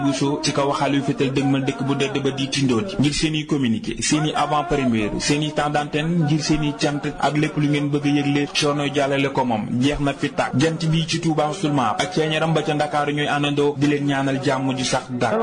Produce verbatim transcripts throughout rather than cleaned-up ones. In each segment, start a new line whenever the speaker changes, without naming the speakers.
Bousso ci kaw waxaal yu fetal dëgmal dëkk bu dedd ba di tindooti ngir seen i communiqué seen i avant première seen i temps d'antenne ngir seen i cant ak lépp lu ngeen bëgg a yëgle coono jàllale ko moom jeex na fi tàkk jant bi ci Touba seulement ak ceeñaram ba ca Ndakaaru ñooy àndandoo di leen ñaanal jàmm ju sax dàkk.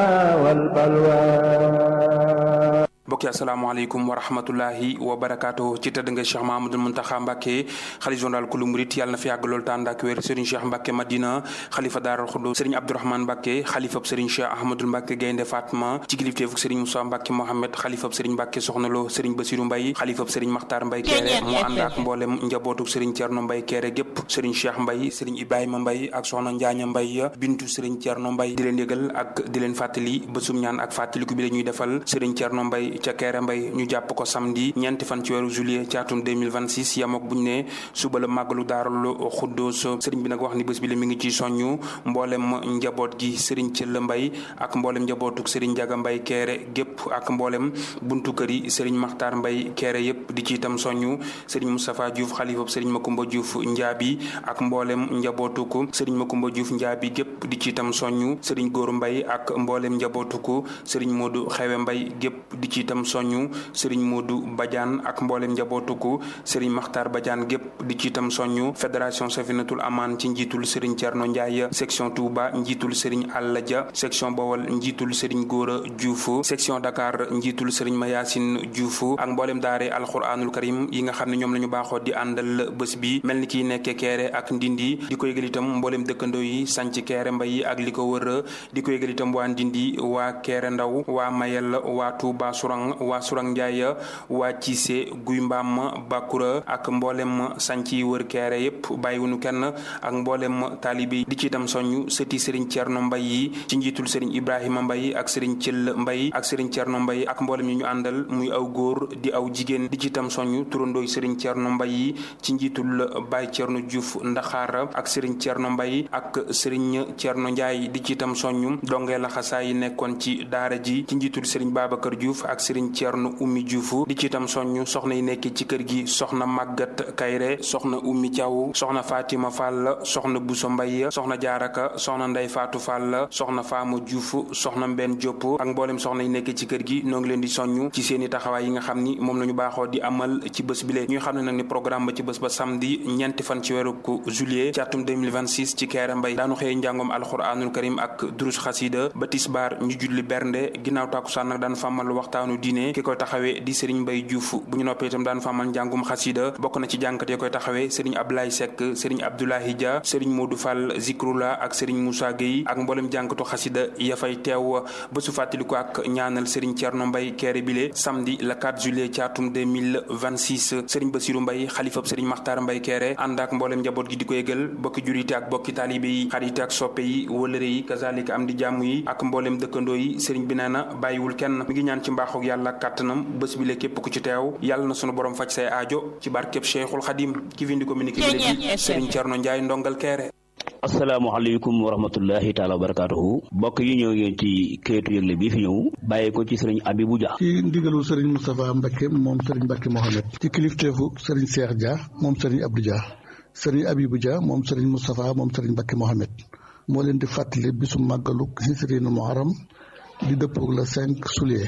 mbokk yi asalaamaaleykum wa rahmatullahi wa barakaatu ci tëdd nga Cheikh Mahamadul Muntaxa Mbàkke xalifa général kulu murit yàlla na fi yàgg loolu tànd ak wér Serigne Cheikh Mbàkke Madina xalifa Daarul Xuddus Serigne Abdourahmane Mbàkke xalifab Serigne Cheikh Ahmadul Mbàkke Gaynde Fatma ci kilifteefuk Serigne Moussa Mbàkke Mohamed xalifab Serigne Mbàkke Soxna Lo Serigne Basiru Mbay xalifab Serigne Maxtaar Mbay Kéré mu ànd ak mboolem njabootuk Serigne Cerno Mbay Kéré gépp Serigne Cheikh Mbay Serigne Ibrahima Mbay ak Soxna Njaaña Mbay bintu Serigne Cerno Mbay di leen yëgal ak di leen fàttali bésum ñaan ak fàttaliku bi la ñuy defal Serigne Cerno Mbay ca Kéré Mbay ñu jàpp ko samedi ñeenti fan ci weeru juillet ci atum deux mille vingt-six yamook buñ ne suba la màggalu Daarul Xuddus sëriñ bi nag wax ni bés bi la mi ngi ci soññu mboolem njaboot gi sëriñ Cëll Mbay ak mboolem njabootuk sëriñ Njaga Mbay Kéré gépp ak mboolem buntu kër yi sëriñ Maxtaar Mbay Kéré yépp di ci itam soññu sëriñ Moustapha Diouf xalifab sëriñ Makumba Diouf Njaabi ak mboolem njabootuku sëriñ Makumba Diouf Njaabi gépp di ci itam soññu sëriñ Góoru Mbay ak mboolem njabootuku sëriñ Moodu Xewe Mbay gépp di ci itam soññu sëriñ Modou Badiane ak mboolem njabootuku sëriñ Maxtaar Badiane gépp di ci itam soññu fédération Safinatul Aman ci njiitul sëriñ Cerno Ndiaye section Touba njiitul sëriñ Alla Dia section Bawol njiitul sëriñ Góora Diouf section Dakar njiitul sëriñ Mayasin Diouf ak mboolem daare alquranul karim yi nga xam ne ñoom la ñu baaxoo di àndal bés bi mel ni kiy nekkee Kéré ak Ndindi di ko yëgal itam mboolem dëkkandoo yi sanc Kéré Mbay yi ak li ko wër di ko yëgal itam waa Ndindi waa Kéré Ndaw waa Mayel waa Touba Surang waa Surang Njaay waa Cissé Guy Mbaam Bakura ak mboolem sanc yi wër Kéré yépp bàyyiwunu kenn ak mboolem taalibe di ci itam soññu sëti sëriñ Cerno Mbay yi ci njiitul sëriñ Ibrahima Mbay ak sëriñ Cëll Mbay ak sëriñ Cerno Mbay ak mboolem ñi ñu àndal muy aw góor di aw jigéen di ci itam soññu turandooy sëriñ Cerno Mbay yi ci njiitul Baay Cerno Diouf Ndaxaar ak sëriñ Cerno Mbay ak sëriñ Cerno Njaay di ci itam soññu dongee la xasaa yi nekkoon ci daara ji ci njiitul sëriñ Babacar Diouf ak sëriñ Cerno Ummi Diouf di ci itam soññu soxna yi nekk ci kër gi soxna Màggat Kayre soxna Ummi Thiaw soxna Fatima Fall soxna Bousso Mbay soxna Jaaraka soxna Ndey Faatu Fall soxna Faama Diouf soxna Mbenn Diop ak mboolem soxna yi nekk ci kër gi noo ngi leen di soññu ci seeni taxawaay yi nga xam ni moom la ñu baaxoo di amal ci bés bi lee ñuy xam ne nag ni programme ba ci bés ba samedi ñeenti fan ci weeru juillet ci atum deux mille vingt-six ci Kéré Mbay daanu xëye njàngoom alxuraanul karim ak durus xasida ba tisbaar ñu julli bernde ginnaaw tàkkusaan nag daan fàmmal waxtaanu diine ki koy taxawee di Serigne Mbay Diouf bu ñu noppee itam daan fàmmal njàngum xasida bokk na ci jànkat yi koy taxawee Serigne Abdoulaye Seck Serigne Abdoulahi Dia Serigne Modou Fall Zikrula ak Serigne Moussa Gueye ak mboolem jànkatu xasida ya fay teew ba su fàttaliku ak ñaanal Serigne Cerno Mbay Kéré bile samedi le quatre juillet ci atum deux mille vingt-six Serigne Bassirou Mbay xalifab Serigne Maxtaar Mbay Kéré ànd ak mboolem njaboot gi di ko yëgal bokki jurite ak bokki taalibe yi xarite ak soppe yi wëlëre yi kazalika am di jàmm yi ak mboolem dëkkandoo yi Serigne bi nee na bàyyiwul kenn mi ngi ñaan ci mbaaxuk yàlla kàttanam bés bi le képp ku ci teew yàlla na sunu borom faj say aajo ci barkeb Cheikhul Khadim ki fi indi communiqué bi léegi Serigne Cerno Ndiaye ndongal Kéré.
asalaamaaleykum wa rahmatullahi taala wa barakaatuhu mbokk yi ñëw ngeen ci kayitu yëgle bi fi ñëw bàyyi ko ci sëriñ Abibou Dia
ci ndigalu sëriñ Moustapha Mbacke moom sëriñ Mbacke Mohamed ci kilifteefu sëriñ Cheikh Dia moom sëriñ Abdou Dia sëriñ Abibou Dia moom sëriñ Moustapha moom sëriñ Mbacke Mohamed moo leen di fàttali bisu màggalu Hisrinu Muharram di dëppoog la cinq juillet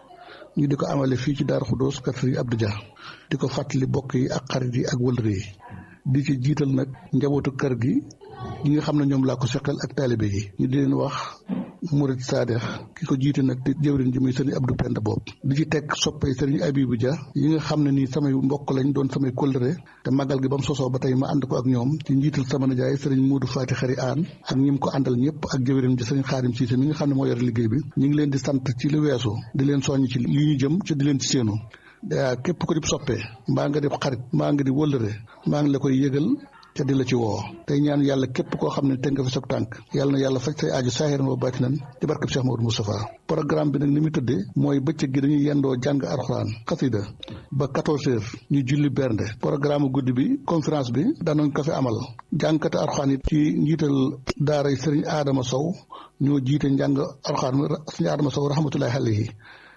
ñu di ko amale fii ci Daaru Xudoos kër sëriñ Abdou Dia di ko fàttali bokk yi ak xarit yi ak wëlëre yi di ci jiital nag njabootu kër gi ñi nga xam ne ñoom laa ko seqal ak taalibe yi ñu di leen wax Murid Sadex ki ko jiite nag di jëwriñ ji muy sëriñ Abdou Penda boobu di ci teg soppay sëriñ Abibou Dia yi nga xam ne nii samay mbokk lañ doon samay kóllëre te màggal gi ba mu sosoo ba tey ma ànd ko ak ñoom ci njiital sama nijaay sëriñ Modou Fati Xari Aan ak ñi mu ko àndal ñëpp ak jëwriñ ji sëriñ Xaadim Siise mi nga xam ne moo yor liggéey bi ñu ngi leen di sant ci li weesu di leen soññ ci li ñu jëm ci di leen ci séenu képp ko di soppee mbaa nga di xarit mbaa nga di wëllëre maa ngi la koy yëgal te di la ci woo tey ñaan yàlla képp koo xam ne teg nga fi sab tànk yàlla na yàlla faj say aaju saahiran wa baatinan ci barkeb Cheikh Mamadou Moustapha programme bi nag ni muy tëddee mooy bëccëg gi dañuy yendoo jàng alxuraan xasida ba quatorze heures ñu julli bernde programme guddi bi conférence bi danañ ko fi amal jàngkati alxuraan yi ci njiital daaray sëriñ Adama Sow ñoo jiite njàng alxuraan sëriñ Adama Sow rahmatullahi alayhi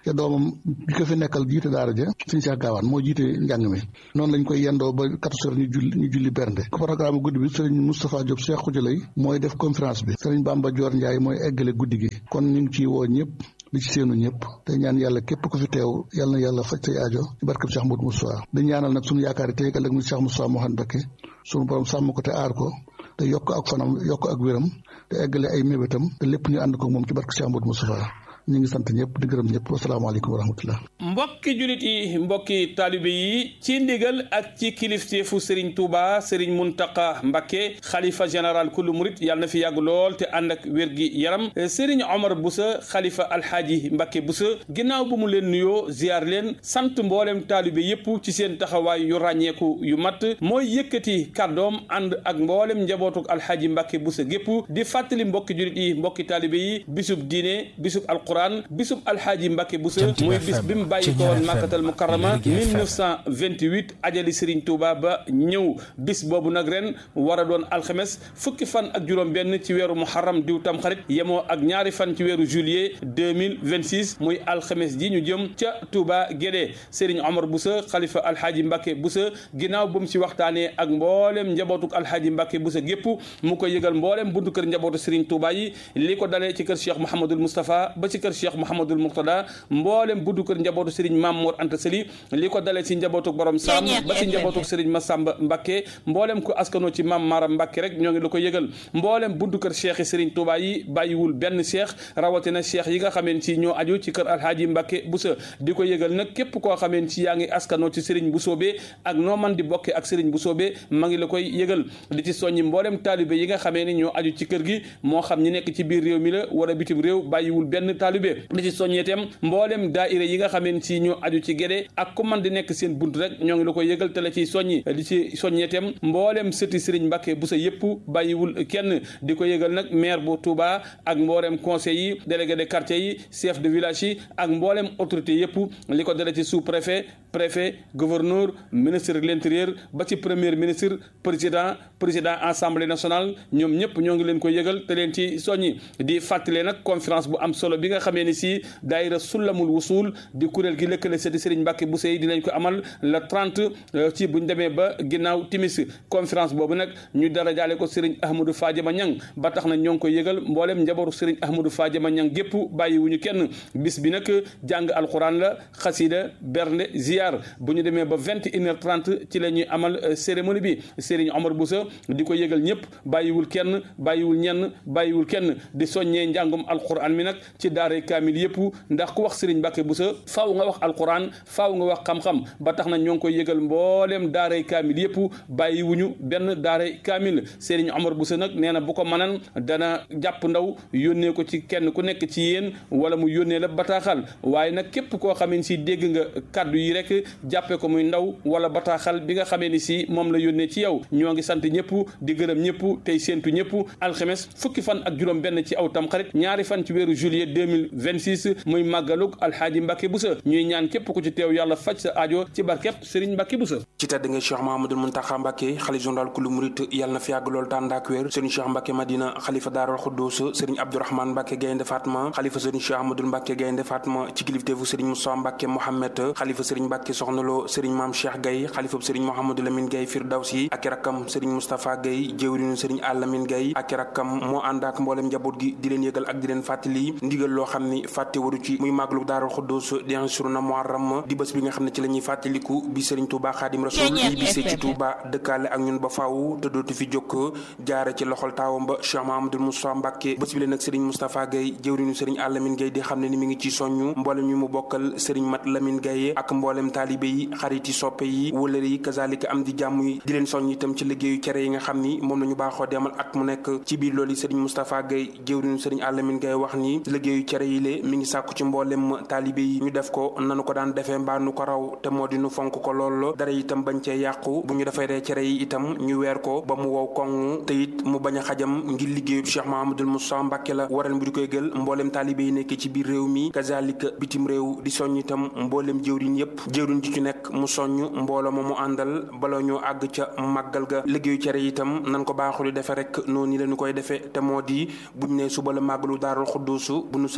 te doomam bi ko fi nekkal jiite daara ja sëñ Cheikh Gaawaan moo jiite njàng mi noonu lañ koy yendoo ba quatorze heures ñu julli ñu julli bernde programme guddi bi sëriñ Moustapha Diop Cheikh Khoudialay mooy def conférence bi sëriñ Bamba Dior Ndiaye mooy eggale guddi gi kon ñu ngi ciy woo ñëpp di ci seenu ñëpp te ñaan yàlla képp ku fi teew yàlla na yàlla faj say aajo ci barkeb Cheikh Modou Moustapha di ñaanal nag suñu yaakaar yi tey ëllëg mu Cheikh Moustapha Mouhamed Mbacké suñu borom sàmm ko te aar ko te yokk ak fanam yokk ak wéram te eggale ay mébétam te lépp ñu ànd ko moom ci barke Cheikh Modou Moustapha ñu ngi sant ñëpp di gërëm ñëpp wasalaamaaleykum wa rahmatullah.
mbokki julit yi mbokki taalibe yi ci ndigal ak ci kilifteefu Serigne Touba Serigne Mountakha Mbacké xalifa général kullu murit yàlla na fi yàgg lool te ànd ak wér gi yaram Serigne Omar Boussa xalifa alxaaji Mbacké Boussa ginnaaw bu mu leen nuyoo ziar leen sant mboolem taalibe yépp ci seen taxawaay yu ràññeeku yu mat mooy yëkkati kàddoom ànd ak mboolem njabootuk alxaaji Mbacké Boussa gépp di fàttali mbokki julit yi mbokki taalibe yi bisub diine bisub alquran bisub alxaaji Mbacké Boussa muy bis bi mu bàyyi ko woon Makkatal Mukarrama mille neuf cent vingt-huit ajali Serigne Touba ba ñëw bis boobu nag ren war a doon alxames fukki fan ak juróom benn ci weeru muharram diw tam xarit yemoo ak ñaari fan ci weeru juillet deux mille vingt-six muy alxames ji ñu jëm ca Touba Guédé Serigne Omar Boussa xalifa alxaaji Mbacké Boussa ginnaaw bu mu ci waxtaanee ak mboolem njabootuk alxaaji Mbacké Boussa gépp mu ko yëgal mboolem buntu kër njabootu Serigne Touba yi li ko dalee ci kër Cheikh Mouhamadoul Moustapha ba ci kër Cheikh Mouhamadoul Mourtada mboolem buntu kër njabootu Serigne Mame Mor Anta Sali li ko dalee ci njabootuk borom Sam ba ci njabootuk Serigne Massamba Mbacké mboolem ku askanoo ci Mame Maram Mbacké rek ñoo ngi la ko yëgal mboolem buntu kër cheikh yi Serigne Touba yi bàyyiwul benn cheikh rawatina cheikh yi nga xameen ci ñoo aju ci kër alxaaji Mbacké Boussa di ko yëgal nag képp koo xameen ci yaa ngi askanoo ci Serigne Boussobé ak noo man di bokke ak Serigne Boussobé ma ngi la koy yëgal di ci soññi mboolem taalibe yi nga xamee ni ñoo aju ci kër gi moo xam ñi nekk ci biir réew mi la wala bitim réew bàyyiwul benn taalibe di ci soññee itam mboolem daayira yi nga xameen ci ñoo aju ci Guédé ak ku man di nekk seen bunt rek ñoo ngi la koy yëgal te la ciy soññi di ci soññee itam mboolem sëti Serigne Mbacké Boussa yëpp bàyyiwul kenn di ko yëgal nag maire bu Touba ak mboolem conseil yi délégué de quartier yi chef de village yi ak mboolem autorité yëpp li ko dale ci sous préfet préfet gouverneur ministre de l'intérieur ba ci premier ministre président président assemblée nationale ñoom ñëpp ñoo ngi leen ko yëgal te leen ci soññi di fàttale nag conférence bu am solo bi nga xamee ni si daayira Sullamul Wusul di kuréel gi lëkkale sëti Serigne Mbacké Boussa yi dinañ ko amal le trente ci buñ demee ba ginnaaw timis conférence boobu nag ñu dara jaale ko Serigne Ahmadou Fadiama Niang ba tax na ñoo ngi ko yëgal mboolem njabootu Serigne Ahmadou Fadiama Niang gépp bàyyiwuñu kenn bis bi nag jàng alxuraan la xasida bernde ziar bu ñu demee ba vingt et une heures trente ci la ñuy amal cérémonie bi Serigne Omar Boussa di ko yëgal ñëpp bàyyiwul kenn bàyyiwul ñenn bàyyiwul kenn di soññee njàngum alxuraan mi nag ci daaray kaamil yëpp ndax ku wax Serigne Mbacké Boussa faaw nga wax alxuraan faaw nga wax xam-xam ba tax na ñoo ngi koy yëgal mboolem daaray kaamil yëpp bàyyiwuñu benn daaray kaamil Serigne Omar Boussa nag nee na bu ko mënan dana jàpp ndaw yónnee ko ci kenn ku nekk ci yéen wala mu yónnee la bataaxal waaye nag képp koo xamee ni si dégg nga kaddu yi rek jàppee ko muy ndaw wala bataaxal bi nga xamee ni si moom la yónnee ci yow ñoo ngi sant ñëpp di gërëm ñëpp tey séentu ñëpp alxames fukki fan ak juróom benn ci aw tamxarit ñaari fan ci weeru juillet deux mille vingt-six muy màggalug alxaaji Mbacké Boussa ñuy ñaan képp ku ci teew yàlla faj sa aajo ci barkeb Serigne Mbacké Boussa
ci tedd nga Cheikh Mouhamadoul Mountakha Mbacké xalifa général kullu murit yàlla na fi yàgg lool tànd ak wér Serigne Cheikh Mbacké Madina xalifa Daarul Xuddus Serigne Abdourahmane Mbacké Gaynde Fatma xalifa Serigne Cheikh Ahmadoul Mbacké Gaynde Fatma ci kilifteefu Serigne Moussa Mbacké Mohamed xalifa Serigne Mbacké Soxna Lo Serigne Mame Cheikh Gaye xalifa Serigne Mouhamadou Lamine Gaye Firdawsi ak rakkam Serigne Moustapha Gaye jëwriñu Serigne Alamine Gaye ak rakkam moo ànd ak mboolem njaboot gi di leen yëgal ak di leen fàttali ndigal loo xam ni fàtte waru ci muy màggalu Daarul Xuddus di Ashuruna Muharram di bés bi nga xam ne ci la ñuy fàttaliku bi Serigne Touba Khadim Rasoul yi bi ci Touba dëkkaale ak ñun ba faaw te dootu fi jokk jaare ci loxol taawam ba Cheikh Mouhamadoul Moussa Mbacké bés bi leen nag Serigne Moustapha Gaye jëwriñu Serigne Alamine Gaye di xam ne ni mi ngi ci soññu mboolem ñu mu bokkal Serigne Mat Lamine Gaye ak mboolem taalibe yi xarit yi soppe yi wëlëre yi kazalika am di jàmm yi di leen soññ itam ci liggéeyu cere yi nga xam ni moom la ñu baaxoo demal at mu nekk ci biir loolu Serigne Moustapha Gaye jëwriñu Serigne Alamine Gaye wax ni liggéeyu cere yi lée mi ngi sàkku ci mboolem taalibe yi ñu def ko nanu ko daan defee mbaa nu ko raw te moo di nu fonk ko lool dara itam bañ cee yàqu bu ñu defee ree cere yi itam ñu weer ko ba mu wow koŋ te it mu bañ a xajam ngir liggéeyu Cheikh Mouhamadoul Moussa Mbacké la waral bi di koy gël mboolem taalibe yi nekk ci biir réew mi kazalika bitim réew di soññ itam mboolem jëwriñ yépp jëwriñ ci ci nekk mu soññ mbooloo ma mu àndal bala ñoo àgg ca màggal ga liggéeyu cere itam nan ko baaxul defe rek noonu la ñu koy defee te moo di buñ ne suba la màggalu Daarul Xuddus bu nu sël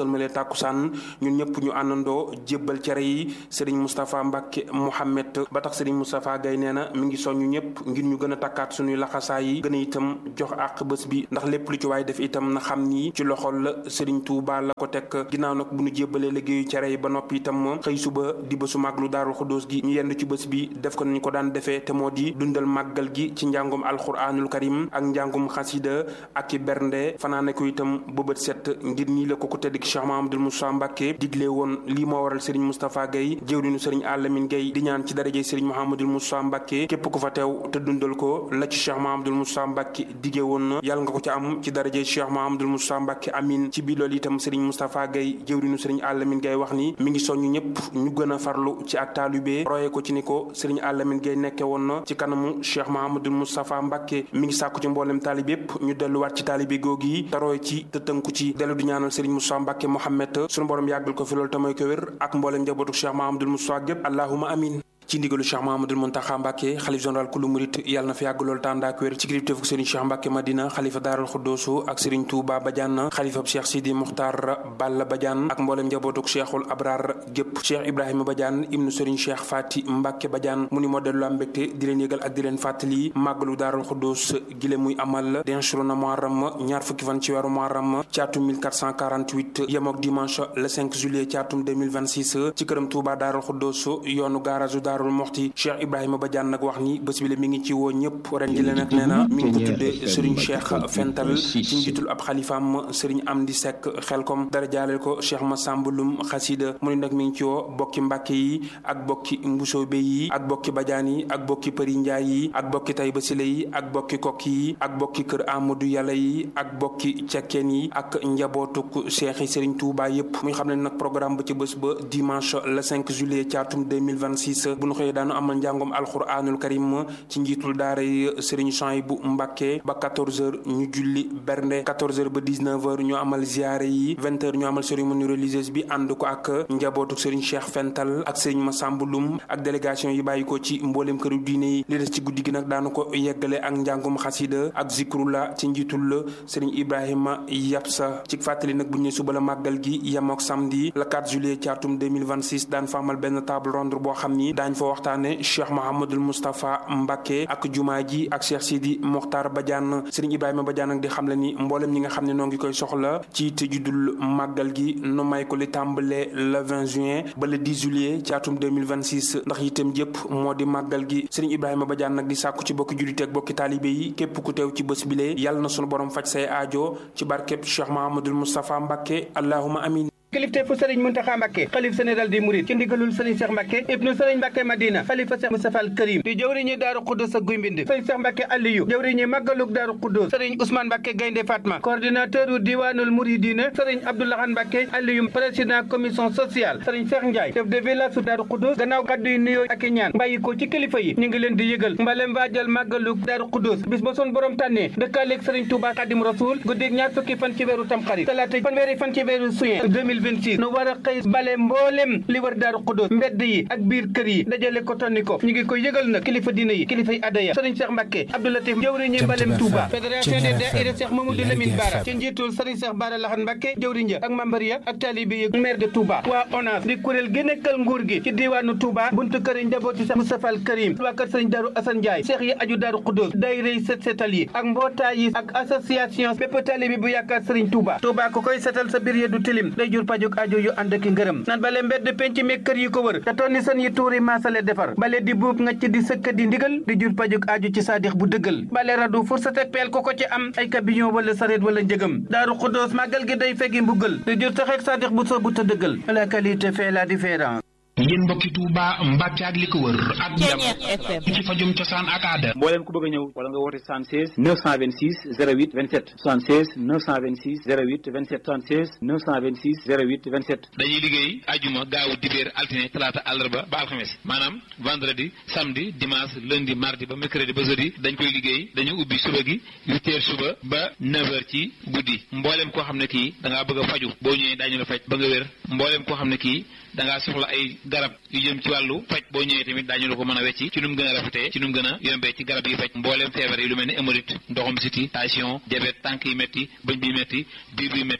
sëlmalee tàkkusaan ñun ñëpp ñu àndandoo jébbal cere yi Serigne Moustapha Mbacke Mouhamed ba tax Serigne Moustapha Gaye nee na mi ngi soññu ñëpp ngir ñu gën a takkaat suñuy laxasaay yi gën a itam jox àq bés bi ndax lépp lu ci waay def itam na xam ni ci loxol la Serigne Touba la ko teg ginnaaw nag bu ñu jébbalee liggéeyu cere yi ba noppi itam xëy suba di bésu màggalu Daarul Xuddoos gi ñu yendu ci bés bi def ko nañu ko daan defee te moo di dundal màggal gi ci njàngum alxuraanul karim ak njàngum xasida ak i bernde fanaane ko itam bëbët set ngir nii la ko ko tedd Cheikh Mahamadul Moustapha Mbacke digle woon lii moo waral Serigne Moustapha Gaye jëwriñu Serigne Alamine Gaye di ñaan ci daraje Serigne Mahamadul Moustapha Mbacke képp ku fa teew te dundal ko la ci Cheikh Mahamadul Moustapha Mbacke dige woon na yàlla nga ko ci am ci daraje Cheikh Mahamadul Moustapha Mbacke amin ci biir loolu itam Serigne Moustapha Gaye jëwriñu Serigne Alamine Gaye wax ni mi ngi soññu ñëpp ñu gën a farlu ci ak taalibe roye ko ci ni ko Serigne Alamine Gaye nekke woon na ci kanamu Cheikh Mahamadul Moustapha Mbacke mi ngi sàkku ci mboolem taalibe yépp ñu delluwaat ci taalibe googu yi te roy ci te tënku ci dellu di ñaanal Serigne Moustapha Mbacke Mohamed sunu borom yàggal ko fi loolu te mooy ko wér ak mboolem njabootu Cheikh Mahamadul Moustapha gépp allahumma amin ci ndigalu Cheikh Mahamadul Muntaxa Mbacke xalif général kulu murit yàlla na fi yàgg lool tànd ak wér ci kilifteefu Serigne Cheikh Mbacke Madina xalifa Daarul Xuddoosu ak Serigne Touba Badiane xalifa Cheikh Sidi Muxtar Balla Badiane ak mboolem njabootuk Cheikhul Abrar gépp Cheikh Ibrahima Badiane ibnu Serigne Cheikh Fati Mbacke Badiane mu ni moo dellu am mbégte di leen yëgal ak di leen fàttali màggalu Daarul Xuddoos gile muy amal denchuruna Muharram ñaar fukki fan ci weeru Muharram ci atum mille quatre cent quarante-huit yemook dimanche le cinq juillet ci atum deux mille vingt-six ci këram Touba Daarul Xuddoos yoonu garage Daarul Moxti Cheikh Ibrahima Badiane nag wax ni bés bi la mi ngi ci woo ñëpp ren ji la nag nee na mi ngi ko tuddee Serigne Cheikh Fental ci njiitul ab xalifaam Serigne Amdi Seck Xelkom dara jaaleel ko Cheikh Massamba Loum Xasida mu ni nag mi ngi ci woo bokki Mbàkke yi ak bokki Mbusoobe yi ak bokki Badiane yi ak bokki Përi Njaay yi ak bokki Tayba Sile yi ak bokki Kokki yi ak bokki Kër Amadou Yàlla yi ak bokki Cekkeen yi ak njabootuk Cheikh yi Serigne Touba yëpp muy xam ne nag programme ba ci bés ba dimanche le cinq juillet ci atum deux mille vingt-six bu ñu xëyee daanu amal njàngom alxuraanul karim ci njiitul daara yi Serigne Souhaïbou Mbacke ba quatorze heures ñu julli bernde quatorze heures ba dix-neuf heures ñu amal ziare yi vingt heures ñu amal cérémonie religieuse bi ànd ko ak njabootu Serigne Cheikh Fental ak Serigne Massamba Loum ak délégation yi bàyyi ko ci mboolem këru diine yi li des ci guddi gi nag daanu ko yeggale ak njàngum xasida ak zikrullah ci njiitul Serigne Ibrahima Yapsa ci fàttali nag bu ñu ne suba la màggal gi yemook samedi le quatre juillet ci atum deux mille vingt-six daan fa amal benn table ronde boo xam ni daañ fa waxtaane Cheikh Mahamadul Moustapha Mbacke ak jumaa ji ak Cheikh Sidi Mokhtar Badiane Serigne Ibrahima Badiane nag di xam le ni mboolem ñi nga xam ne noo ngi koy soxla ci te juddul màggal gi nu may ko li tàmbalee le vingt juin ba le dix juillet ci atum deux mille vingt-six ndax itam jëpp moo di màggal gi Serigne Ibrahima Badiane nag di sàkku ci bokki jullite ak bokki taalibe yi képp ku teew ci bés bile yàlla na sunu borom faj say aajo ci barkeb Cheikh Mahamadul Moustapha Mbacke allahumma amin
kilifteefu Serigne Mountakha Mbacké xalif général des Mourides ci ndigalul Serigne Cheikh Mbacké ibnu Serigne Mbacké Madina xalifa Cheikh Moustapha al Karim di jëwriñu Daaru Xuddus ak Guy Mbind Serigne Cheikh Mbacké Aliyu jëwriñu Màggalug Daaru Xuddus Serigne Ousmane Mbacké Gaynde Fatma coordinateur u diwaanul Mouridina Serigne Abdoulahan Mbacké Aliyu président commission sociale Serigne Cheikh Ndiaye chef de village su Daaru Xuddus gannaaw kàddu yi nuyoo ak i ñaan bàyyi ko ci kilifa yi ñu ngi leen di yëgal mbalem waajal Màggalug Daaru Xuddus bis ba son borom tànnee dëkkaaleeg Serigne Touba Xadim Rasoul guddeeg ñaar fukki fan ci weeru Tamxarit talaata fanweeri fan ci weeru juin deux mille vingt-six xëy bale mboolem li wër Daaru Xuddus mbedd yi ak biir kër yi dajale ko tonni ko ñu ngi koy yëgal nag kilifa diine yi kilifa yi adaya Serigne Cheikh Mbacké Abdou Latif jëwriñu balem Touba fédération des daïra Cheikh Mamadou Lamine Bara ci njiitul Serigne Cheikh Bara Lahan Mbacké jëwriñ ja ak membre ya ak taalibe yi maire de Touba waa ONAS di kuréel gi nekkal nguur gi ci diwaanu Touba buntu kër yi njabooti Cheikh Moustapha al Karim waa kër Serigne Darou Assane Ndiaye Cheikh yi aju Daaru Xuddus daïra yi set setal yi ak mbootaay yi ak association bépp taalibe bu yaakaar Serigne Touba Touba ko koy setal sa biir ya du tilim day jur pajuk aju yu ànd ak ngërëm nan bale mbedd penc mi kër yi ko wër te tonni seen yi tuuri maasale defar bale di buub ngacc di sëkk di ndigal di jur pajuk aju ci saadix bu dëggal bale radu fursate peel ko ko ci am ay camion wala sareet wala njëgam Daaru Xuddus màggal gi day fegi mbugal di jur taxeek saadix bu soobu te dëggal la qualité fait la différence
yéen mbokki Touba Mbacke ak li ko wër ak yam ci fajum cosaan ak aada
mbooleem ku bëgg a ñëw wala nga woote soixante-seize neuf cent vingt-six zéro huit vingt-sept soixante-seize neuf cent vingt-six zéro huit vingt-sept soixante-seize neuf cent vingt-six zéro huit vingt-sept
dañuy liggéey ajuma gaawu dibéer altine talaata àllarba ba alxames maanaam vendredi samedi dimanche lundi mardi ba mercredi ba jeudi dañ koy liggéey dañu ubbi suba gi huit heures suba ba neuf heures ci guddi mbooleem koo xam ne kii da ngaa bëgg a faju boo ñëwee daañu la faj ba nga wér mbooleem koo xam ne kii da ngaa soxla ay garab yu jëm ci wàllu faj boo ñëwee tamit daañu la ko mën a wecci ci nu mu gën a rafetee ci nu mu gën a yombee ci garab yi faj mbooleem feebar yi lu mel ni hémorroïde ndoxum siti tension diabète tànk yi métti bëñ bi métti biir bi métti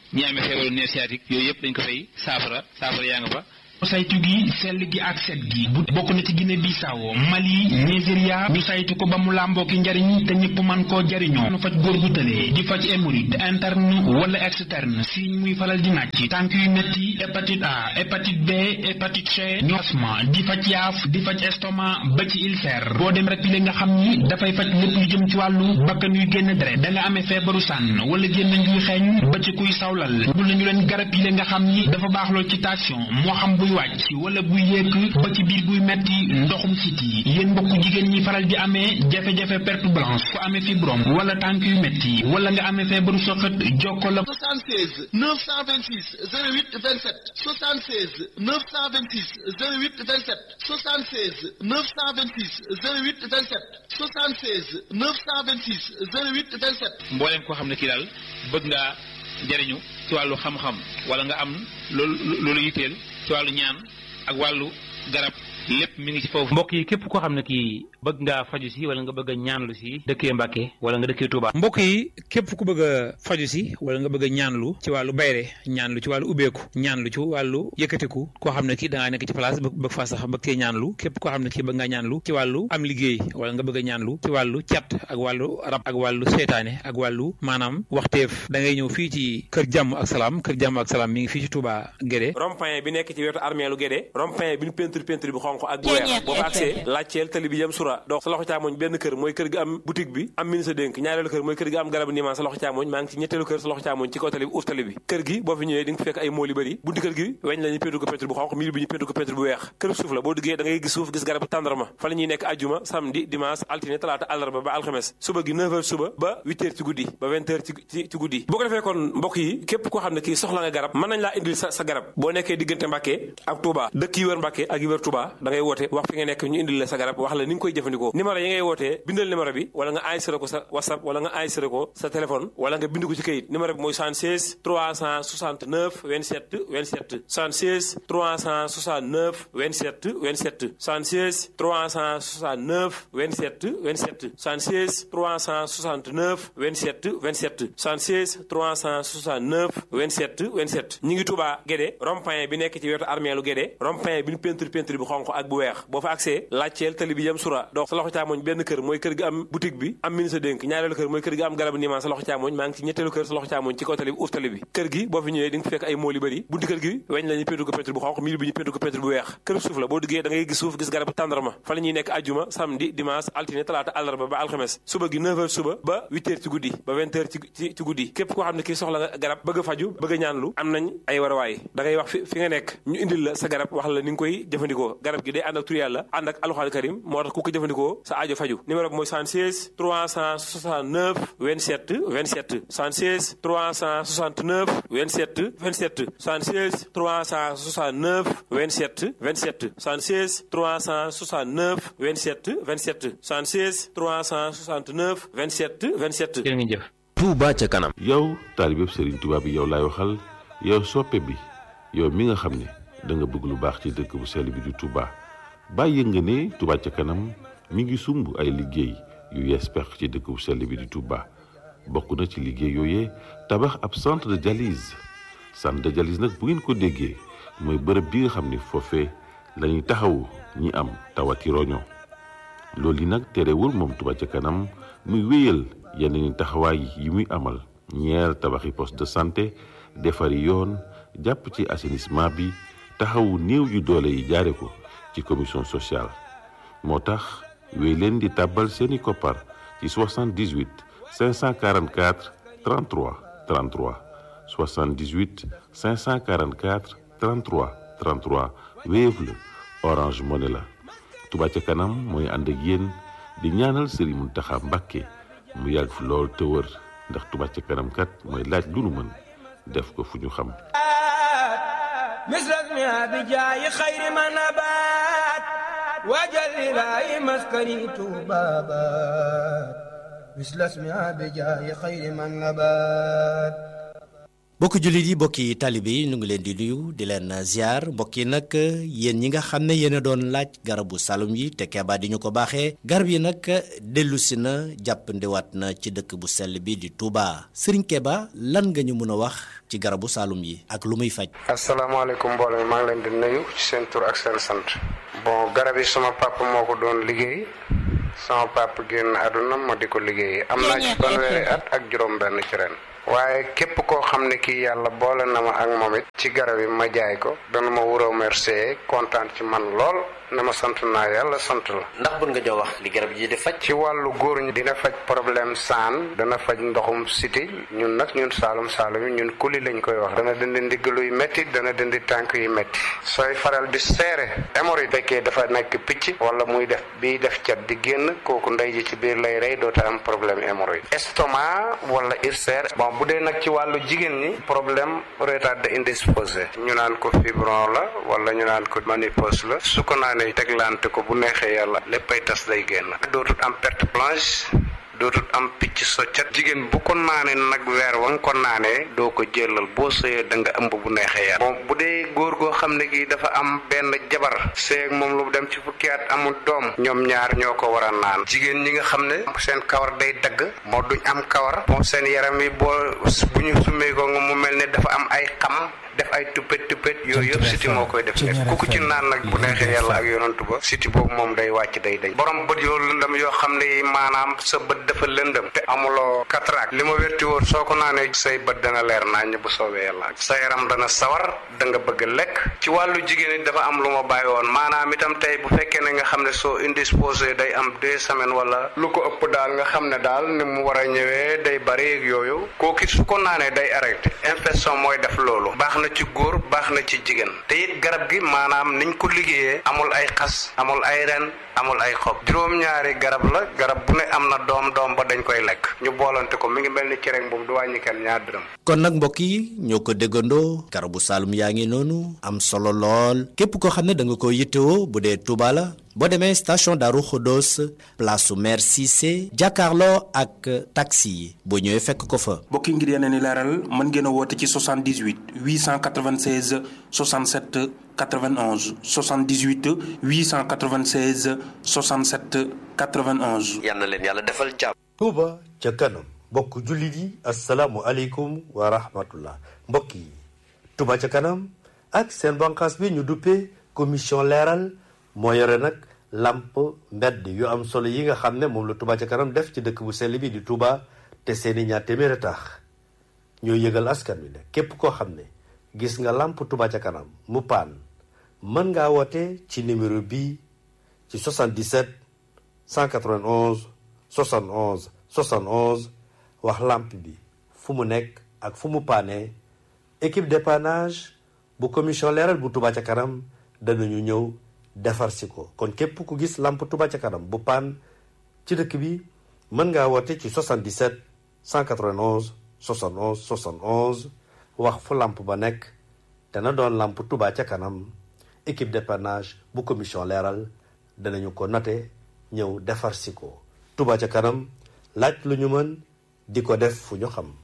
ñi amee feebaru nerf sciatique yooyu yëpp dañ ko fay saafara saafara yaa nga fa.
saytu gi sell gi ak set gi bu bokk na ci Guinée Bissau Mali Nigeria ñu saytu ko ba mu làmboo ki njariñ te ñëpp man koo jariñoo nu faj góor gu tëlee di faj hémorroïde interne wala externe si muy faral di nàcc tànk yu metti hépatite A hépatite B hépatite C ñu asma di faj yaaf di faj estomac ba ci ulcère boo dem rek li nga xam ni dafay faj lépp lu jëm ci wàllu bakkan yuy génn deret da nga amee feebaru sànn wala génn njuy xeeñ ba ci kuy sawlal bu nañu leen garab yi nga xam ni dafa baax lool ci tension moo xam buy wàcc wala buy yéeg ba ci biir buy metti ndoxum siti yéen mbokk jigéen ñi faral di amee jafe-jafe perte blanche ku amee fibrome wala tànk yu metti wala nga amee feebaru soxat jokko la
soixante-seize neuf cent vingt-six zéro huit vingt-sept soixante-seize neuf cent vingt-six zéro huit vingt-sept soixante-seize neuf cent vingt-six zéro huit vingt-sept soixante-seize neuf cent vingt-six zéro huit vingt-sept
mbooleem koo xam ne kii daal bëgg ngaa jariñu ci wàllu xam-xam wala nga am loolu loolu yitteel ci wàllu ñaan ak wàllu garab lépp mi ngi ci foofu.
mbokk yi képp koo xam ne kii bëgg ngaa faju si wala nga bëgg a ñaanlu si dëkkee Mbàkke wala nga dëkkee Touba.
mbokk yi képp ku bëgg a faju si wala nga bëgg a ñaanlu ci wàllu bayre ñaanlu ci wàllu ubbeeku ñaanlu ci wàllu yëkkatiku koo xam ne kii da ngaa nekk ci place bëgg faa sax bëgg cee ñaanlu képp koo xam ne kii bëgg ngaa ñaanlu ci wàllu am liggéey wala nga bëgg a ñaanlu ci wàllu cat ak wàllu rab ak wàllu seytaane ak wàllu maanaam waxteef da ngay ñëw fii ci kër jàmm ak salaam kër jàmm ak salaam mi ngi fii ci Touba Guédé
rond-point bi nekk ci wetu armeelu Guédé rond-point bi ñu peinture peinture bi xonq ak bu weex boo fa accès laajteel tali bi jëm sura donc sa loxo càmmoñ benn kër mooy kër gi am boutique bi am ministre dénk ñaareelu kër mooy kër gi am garabu niimaan sa loxo càmmoñ maa ngi ci ñetteelu kër sa loxo càmmoñ ci kaw tali bi uuf tali bi kër gi boo fi ñëwee di nga fekk ay mool yu bëri bunti kër gi weñ la ñu peinture ko peinture bu xonq miir bi ñu peinture ko peinture bu weex kër suuf la boo duggee da ngay gis suuf gis garabu tàndarma fa la ñuy nekk ajjuma samedi dimanche altine talaata àllarba ba alxames suba gi neuf heures suba ba huit heures ci guddi ba vingt heures ci ci guddi boo ko defee kon mbokk yi képp koo xam ne kii soxla nga garab mën nañ laa indil sa sa garab boo nekkee diggante Mbàkke ak Touba dëkk yi wër Mbàkke ak yi wër Touba da ngay woote wax fi nga nekk ñu indil la sa garab wax la ni nga koy jëfandikoo numéro yi ngay wootee bindal numéro bi wala nga enregistré ko sa WhatsApp wala nga enregistré ko sa téléphone wala nga bind ko ci kayit numéro bi mooy soixante-seize trois cent soixante-neuf vingt-sept vingt-sept soixante-seize trois cent soixante-neuf vingt-sept vingt-sept soixante-seize trois cent soixante-neuf vingt-sept vingt-sept soixante-seize trois cent soixante-neuf vingt-sept vingt-sept soixante-seize trois cent soixante-neuf vingt-sept vingt-sept ñi ngi Touba Guédé rond-point bi nekk ci wetu armeelu Guédé rond-point bi ñu peinture peinture bi xonq ak bu weex boo fa accès laajteel tali bi jëm sura donc sa loxo càmmoñ benn kër mooy kër gi am boutique bi am ministre dénk ñaareelu kër mooy kër gi am garabu niimaan sa loxo càmmoñ maa ngi ci ñetteelu kër sa loxo càmmoñ ci kaw tali bi uuf tali bi kër gi boo fi ñëwee di nga fekk ay mool yu bëri bunti kër gi weñ la ñu peinture ko peinture bu xonq miir bi ñu peinture ko peinture bu weex kër suuf la boo duggee da ngay gis suuf gis garabu tàndarma fa la ñuy nekk ajjuma samedi dimanche altine talaata àllarba ba alxames suba gi neuf heures suba ba huit heures ci guddi ba vingt heures ci ci guddi képp koo xam ne kii soxla nga garab bëgg a faju bëgg a ñaanlu am nañ ay warawaay da ngay wax fi fi nga nekk ñu indil la sa garab wax la ni nga koy jëfandikoo garab gi day ànd ak tur yàlla ànd ak alxuraan karim moo tax ku ko jëfandikoo sa aajo faju numéro bi mooy soixante-seize trois cent soixante-neuf vingt-sept vingt-sept soixante-seize trois cent soixante-neuf vingt-sept vingt-sept soixante-seize trois cent soixante-neuf vingt-sept vingt-sept soixante-seize trois cent soixante-neuf vingt-sept vingt-sept soixante-seize trois cent soixante-neuf vingt-sept vingt-sept.
jërë ngeen jëf.
Touba ca kanam.
yow taalibeb Serigne Touba bi yow laay waxal yow soppe bi yow mi nga xam ne da nga bëgg lu baax ci dëkk bu sell bi di Touba bàyyi nga ne Touba ca kanam mi ngi sumb ay liggéey yu yees pex ci dëkk bu sell bi di Touba bokk na ci liggéey yooyee tabax ab centre de dialyse centre de dialyse nag bu ngeen ko déggee mooy bërëb bi nga xam ne foofee la ñuy taxawu ñi am tawati roño loolu yi nag terewul moom Touba ca kanam muy wéyal yeneen taxawaay yi muy amal ñeer tabaxi poste de santé defari yoon jàpp ci assainissement bi taxawu néew yu doole yi jaare ko ci commission sociale moo tax wéy leen di tàbbal seeni koppar ci soixante-dix-huit cinq cent quarante-quatre trente-trois trente-trois soixante-dix-huit cinq cent quarante-quatre trente-trois trente-trois Wave la Orange Money la Touba ca kanam mooy ànd ak yéen di ñaanal Serigne Mountakha Mbacké mu yàgg fi lool te wër ndax Touba ca kanam kat mooy laaj lu nu mën def ko fu ñu xam
misrasmi abijaayi xayri ma nabaat wajal ilaahi maskani tuubaabaat misrasmi abijaayi xayri ma nabaat
mbokki jullit yi mbokki taalibe yi ñu ngi leen di nuyu di leen ziar mbokk yi nag yéen ñi nga xam ne yéen a doon laaj garabu salum yi te Keba di ñu ko baaxee garab yi nag dellu si na jàppandiwaat na ci dëkk bu sell bi di Touba Serigne Keba lan nga ñu mën a wax ci garabu salum yi ak lu muy faj.
asalaamaaleykum mbooloo mi maa ngi leen di nuyu ci seen tur ak seen sant. bon garab yi sama papa moo ko doon liggéey sama papa génn àdduna ma di ko liggéey am naa ci fanweeri at ak juróom-benn ci ren. waaye képp koo xam ne kii yàlla boole na ma ak moom it ci garab yi ma jaay ko dana ma wuroo remercier kontaan ci man lool ne ma sant naa yàlla sant la.
ndax bun nga jox wax li garab yi di faj.
ci wàllu góor ñi dina faj problème saan dana faj ndoxum siti ñun nag ñun saalum saalum yi ñun kuli lañ koy wax. dana dindi ndiggalu yu métti dana dindi tànk yu métti. sooy faral di seere hémorroïde fekkee dafa nekk picc wala muy def biy def cat di génn kooku ndey ji ci biir lay rey doota am problème hémorroïde. estomac wala ulcère bon bu dee nag ci wàllu jigéen ñi problème retardé indisposé ñu naan ko fibron la wala ñu naan ko ménopause la su ko naanee teglante ko bu neexee yàlla léppay tas day génn dootut am perte blanche dootut am picc soccat jigéen bu ko naanee nag weer wa nga ko naanee doo ko jëlal boo sëyee da nga ëmb bu neexee yàlla bon bu dee góor goo xam ne gi dafa am benn jabar seeg moom lu dem ci fukki at amul doom ñoom ñaar ñoo ko war a naan jigéen ñi nga xam ne seen kawar day dagg moo duñ am kawar bon seen yaram yi boo bu ñu summee ko nga mu mel ne dafa am ay xam def ay tuppet tuppet yooyu yëpp siti moo koy def nekk ku ko ci naan nag bu neexee yàlla ak yonantu ba siti boobu moom day wàcc day dañ borom bët yoo lëndëm yoo xam ne maanaam sa bët dafa lëndëm te amuloo cataracte li ma wérti wóor soo ko naanee say bët dana leer naññ bu soobee yàlla sa yaram dana sawar da nga bëgg lekk ci wàllu jigéen it dafa am lu ma bàyyi woon maanaam itam tey bu fekkee ne nga xam ne soo indisposé day am deux semaines wala lu ko ëpp daal nga xam ne daal ni mu war a ñëwee day bari ak yooyu kooku su ko naanee day arrêté infection mooy def loolu baax na ci góor baax na ci jigéen te it garab gi maanaam niñ ko liggéeyee amul ay xas amul ay ren amul ay xob juróom-ñaari garab la garab bu ne am na doom doom ba dañ koy lekk ñu boolante ko mi ngi mel ni cere boobu du wàññi kenn ñaar dërëm.
kon nag mbokk yi ñoo ko déggandoo garabu Saloum yaa ngi noonu am solo lool képp koo xam ne da nga ko yittewoo bu dee Touba la boo demee station Darou Khodos place su maire Cissé jàkkaarloo ak taxi yi boo ñëwee fekk ko fa.
mbokk yi ngir yeneen i leeral mën ngeen a woote ci soixante-dix-huit huit cent quatre-vingt-seize soixante-sept quatre-vingt-onze soixante-dix-huit huit cent quatre-vingt-seize soixante-sept quatre-vingt-onze.
yal na leen yàlla defal jàmm.
Touba ca kanam mbokk jullit yi asalaamualeykum wa rahmatullah mbokk yi Touba ca kanam ak seen bànqaas bi ñu duppee commission leeral moo yore nag lamp mbedd yu am solo yi nga xam ne moom la Touba ca kanam def ci dëkk bu sell bi di Touba te seeni ñaar téeméer a tax ñoo yëgal askan wi ne képp koo xam ne gis nga lamp Touba ca kanam mu paan mën ngaa woote ci numéro bii ci soixante-dix-sept cent quatre-vingt-onze soixante-onze soixante-onze wax lamp bi fu mu nekk ak fu mu paanee équipe dépannage bu commission leeral bu Touba ca kanam danañu ñëw defar si ko kon képp ku gis lamp Touba ca kanam bu paan ci dëkk bi mën ngaa woote ci soixante-dix-sept cent quatre-vingt-onze soixante-onze soixante-onze wax fu lamp ba nekk dana doon lamp Touba ca kanam équipe dépannage bu commission leeral danañu ko noté ñëw defar si ko Touba ca kanam laaj lu ñu mën di ko def fu ñu xam.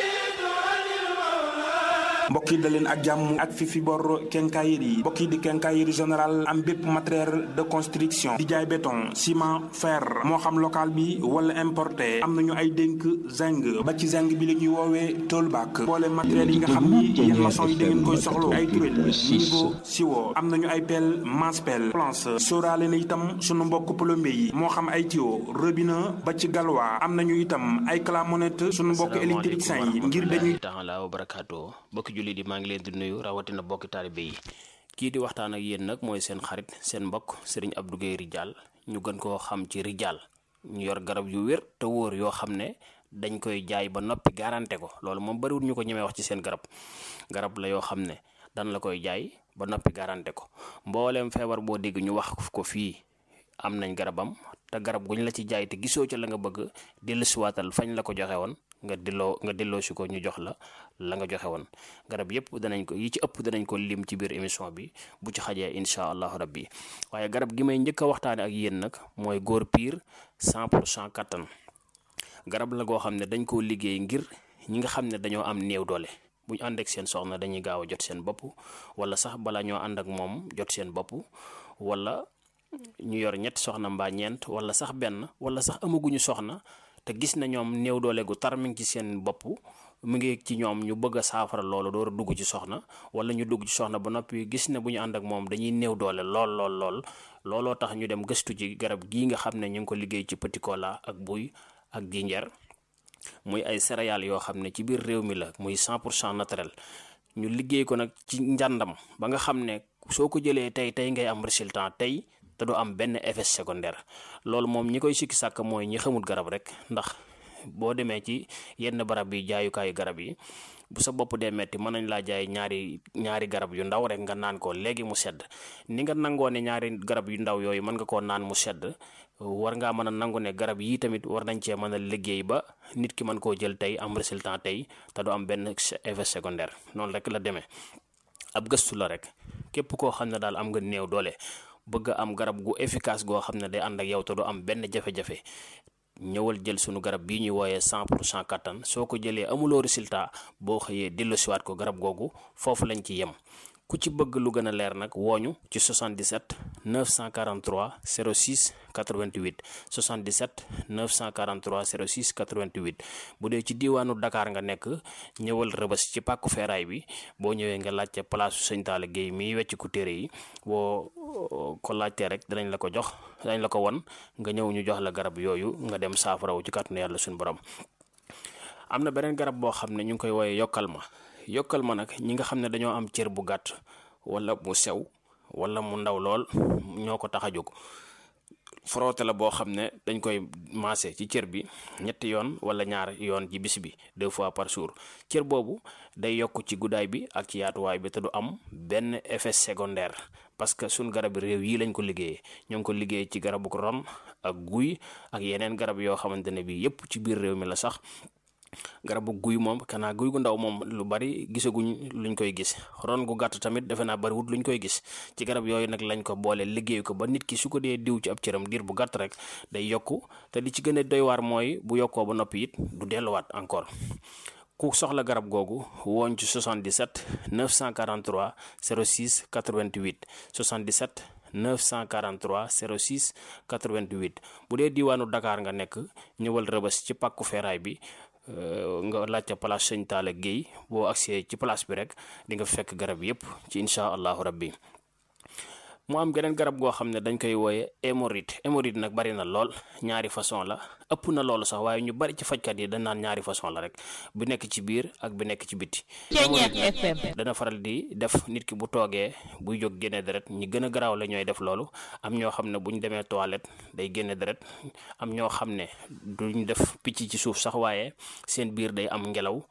mbokk yi da leen ak jàmm ak fi fi bor quincaillerie yi mbokk yi di quincaillerie général am bépp matériel de construction di jaay béton ciment fer moo xam local bi wala importé am nañu ay dénk zinc ba ci zinc bi la ñuy woowee toolback boole matériel yi nga xam ni yéen maçon yi da ngeen koy soxla ay turel niveau siwo am nañu ay pelle masse pelle planche sóoraale na itam sunu mbokk plombier yi moo xam ay tuyau robinet ba ci galwa am nañu itam ay clamonette sunu mbokk électricien yi ngir dañuy
taala wa barakaatu bokk julli di maa ngi leen di nuyu rawatina bokki taalibe yi kii di waxtaan ak yéen nag mooy seen xarit seen mbokk Serigne Abdou Guèye Ridial ñu gën koo xam ci Ridial ñu yor garab yu wér te wóor yoo xam ne dañ koy jaay ba noppi garanté ko loolu moom bariwul ñu ko ñemee wax ci seen garab garab la yoo xam ne dan la koy jaay ba noppi garanté ko mbooleem feebar boo dégg ñu wax ko fii am nañ garabam te garab guñ la ci jaay te gisoo ca la nga bëgg dellusiwaatal fañ la ko joxe woon nga delloo nga delloo si ko ñu jox la la nga joxe woon garab yëpp danañ ko yi ci ëpp danañ ko lim ci biir émission bi bu ci xajee incha allahu rabbi waaye garab gi may njëkk a waxtaane ak yéen nag mooy góor piir cent pour cent kattan garab la goo xam ne dañ koo liggéey ngir ñi nga xam ne dañoo am néew doole bu ñu ànd ak seen soxna dañuy gaaw a jot seen bopp wala sax bala ñoo ànd ak moom jot seen bopp wala ñu yor ñetti soxna mbaa ñeent wala sax benn wala sax amaguñu soxna te gis na ñoom néew doole gu tar mi ngi ci seen bopp mu ngi ci ñoom ñu bëgg a saafara loolu door a dugg ci soxna wala ñu dugg ci soxna ba noppi gis ne bu ñu ànd ak moom dañuy néew doole lool lool lool looloo tax ñu dem gëstu ci garab gii nga xam ne ñu ngi ko liggéey ci petit cola ak buy ak jinjeer muy ay céréales yoo xam ne ci biir réew mi la muy cent pour cent naturel ñu liggéey ko nag ci njàndam ba nga xam ne soo ko jëlee tey tey ngay am résultat tey te du am benn effet secondaire loolu moom ñi koy sikki sàkk mooy ñi xamul garab rek ndax boo demee ci yenn barab yi jaayukaayu garab yi bu sa bopp dee metti mën nañ laa jaay ñaari ñaari garab yu ndaw rek nga naan ko léegi mu sedd ni nga nangoo ne ñaari garab yu ndaw yooyu mën nga koo naan mu sedd war ngaa mën a nangu ne garab yii tamit war nañ cee mën a liggéey ba nit ki mën koo jël tey am résultat tey te du am benn effet secondaire noonu rek la demee ab gëstu la rek képp koo xam ne daal am nga néew doole bëgg am garab gu efficace goo xam ne day ànd ak yow te du am benn jafe-jafe ñëwal jël sunu garab bii ñuy wooyee cent pour cent kattan soo ko jëlee amuloo résultat boo xëyee delloosiwaat ko garab googu foofu lañ ci yem ku ci bëgg lu gën a leer nag wooñu ci soixante-dix-sept neuf cent quarante-trois zéro six quatre-vingt-huit soixante-dix-sept neuf cent quarante-trois zéro six quatre-vingt-huit bu dee ci diiwaanu Dakar nga nekk ñëwal Rëbës ci pàkku feeraay bi boo ñëwee nga laajte place su Sëñ Talla Guèye miy wecc ku téere yi boo ko laajtee rek danañ la ko jox danañ la ko won nga ñëw ñu jox la garab yooyu nga dem saafarawu ci kàttanu yàlla suñu borom. am na beneen garab boo xam ne ñu ngi koy wooyee yokkal ma yokkal ma nag ñi nga xam ne dañoo am cër bu gàtt wala mu sew wala mu ndaw lool ñoo ko tax a jóg frotté la boo xam ne dañ koy maase ci cër bi ñetti yoon wala ñaar yoon ci bis bi deux fois par jour cër boobu day yokk ci guddaay bi ak ci yaatuwaay bi te du am benn effet secondaire parce que suñ garab réew yi lañ ko liggéeyee ñoo ngi ko liggéey ci garabu ron ak guy ak yeneen garab yoo xamante ne bi yépp ci biir réew mi la sax garabu guy moom kanaa guy gu ndaw moom lu bari gisaguñ luñ koy gis ron gu gàtt tamit defe naa bariwut luñ koy gis ci garab yooyu nag lañ ko boole liggéey ko ba nit ki su ko dee diw ci ab cëram diir bu gàtt rek day yokku te li ci gën a doy waar mooy bu yokkoo ba noppi it du delluwaat encore ku soxla garab googu wooñ ci soixante-dix-sept neuf cent quarante-trois zéro six quatre-vingt-huit soixante-dix-sept neuf cent quarante-trois zéro six quatre-vingt-huit bu dee diiwaanu Dakar nga nekk ñëwal Rëbës ci pàkku feeraay bi nga laajte place Sëñ Talla Guèye boo agsee ci place bi rek di nga fekk garab yépp ci incha allahu rabbi mu am geneen garab goo xam ne dañ koy wooye hémorroïde hémorroïde nag bari na lool ñaari façon la ëpp na loolu sax waaye ñu bari ci fajkat yi dañ naan ñaari façon la rek bu nekk ci biir ak bu nekk ci biti hémorroïde dana faral di def nit ki bu toogee buy jóg génne deret ñi gën a garaaw la ñooy def loolu am ñoo xam ne bu ñu demee toilette day génne deret am ñoo xam ne duñ def picc ci suuf sax waaye seen biir day am ngelaw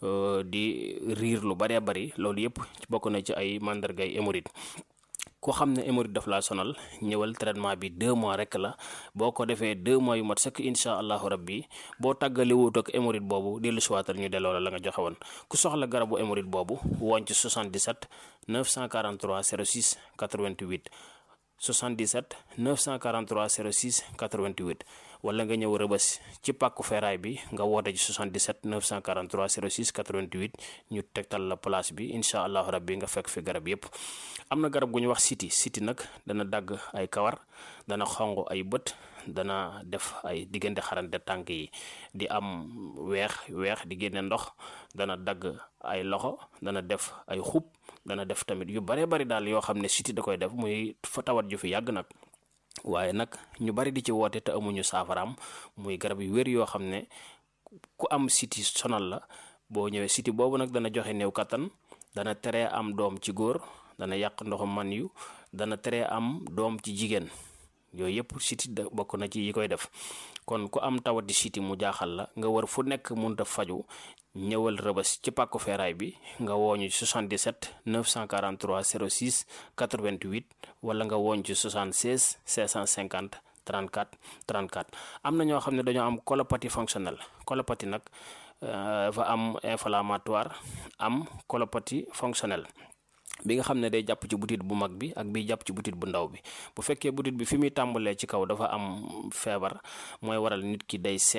di riir lu baree bari loolu yépp bokk na ci ay màndargay hémorroïde ku xam ne hémorroïde daf laa sonal ñëwal traitement bi deux mois rek la boo ko defee deux mois yu mat sëkk incha allahu rabbi boo tàggale wut ak hémorroïde boobu dellu siwaatal ñu delloo la la nga joxe woon ku soxla garabu hémorroïde boobu woon ci soixante-dix-sept neuf cent quarante-trois zéro six quatre-vingt-huit soixante-dix-sept neuf cent quarante-trois zéro six quatre-vingt-huit wala nga ñëw Rëbës ci pàkku feeraay bi nga woote ci soixante-dix-sept neuf cent quarante-trois zéro six quatre-vingt-huit ñu tegtal la place bi incha allahu rabbi nga fekk fi garab yépp am na garab gu ñu wax siti siti nag dana dagg ay kawar dana xonq ay bët dana def ay diggante xarante tànk yi di am weex weex di génne ndox dana dagg ay loxo dana def ay xub dana def tamit yu bare bari daal yoo xam ne siti da koy def muy fa tawat ju fi yàgg nag waaye nag ñu bari di ci woote te amuñu saafaraam muy garab yu wér yoo xam ne ku am siti sonal la boo ñëwee siti boobu nag dana joxe néew kattan dana teree am doom ci góor dana yàq ndoxu man yu dana teree am doom ci jigéen yooyu yëpp siti da bokk na ci yi koy def kon ku am tawati siti mu jaaxal la nga war fu nekk mënut a faju ñëwal Rëbës ci pàkku feeraay bi nga wooñu ci soixante-dix-sept neuf cent quarante-trois zéro six quatre-vingt-huit wala nga wooñ ci soixante-seize cinq cent cinquante trente-quatre trente-quatre am na ñoo xam ne dañoo am colopathie fonctionnelle colopathie nag dafa am inflammatoire am colopathie fonctionnelle bi nga xam ne day jàpp ci butit bu mag bi ak bi jàpp ci butit bu ndaw bi bu fekkee butit bi fi muy tàmbalee ci kaw dafa am feebar mooy waral nit ki day seere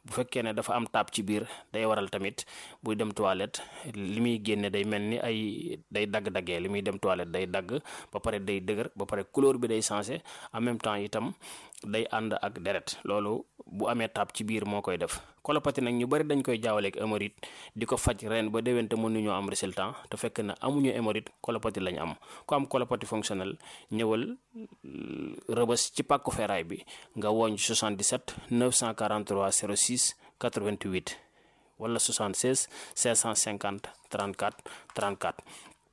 bu fekkee ne dafa am taab ci biir day waral tamit buy dem toilette li muy génne day mel ni ay day dagg-daggee li muy dem toilette day dagg ba pare day dëgër ba pare couleur bi day changé en même temps itam day ànd ak deret loolu bu amee taab ci biir moo koy def. colopathie nag ñu bari dañ koy jaawaleeg hémorroïde di ko faj ren ba déwén te mënuñoo am résultat te fekk na amuñu hémorroïde colopathie lañ am ku am colopathie fonctionnelle ñëwal Rëbës ci pàkku feeraay bi nga woñ soixante-dix-sept neuf cent quarante-trois zéro six quatre-vingt-huit wala soixante-seize cinq cent cinquante trente-quatre trente-quatre.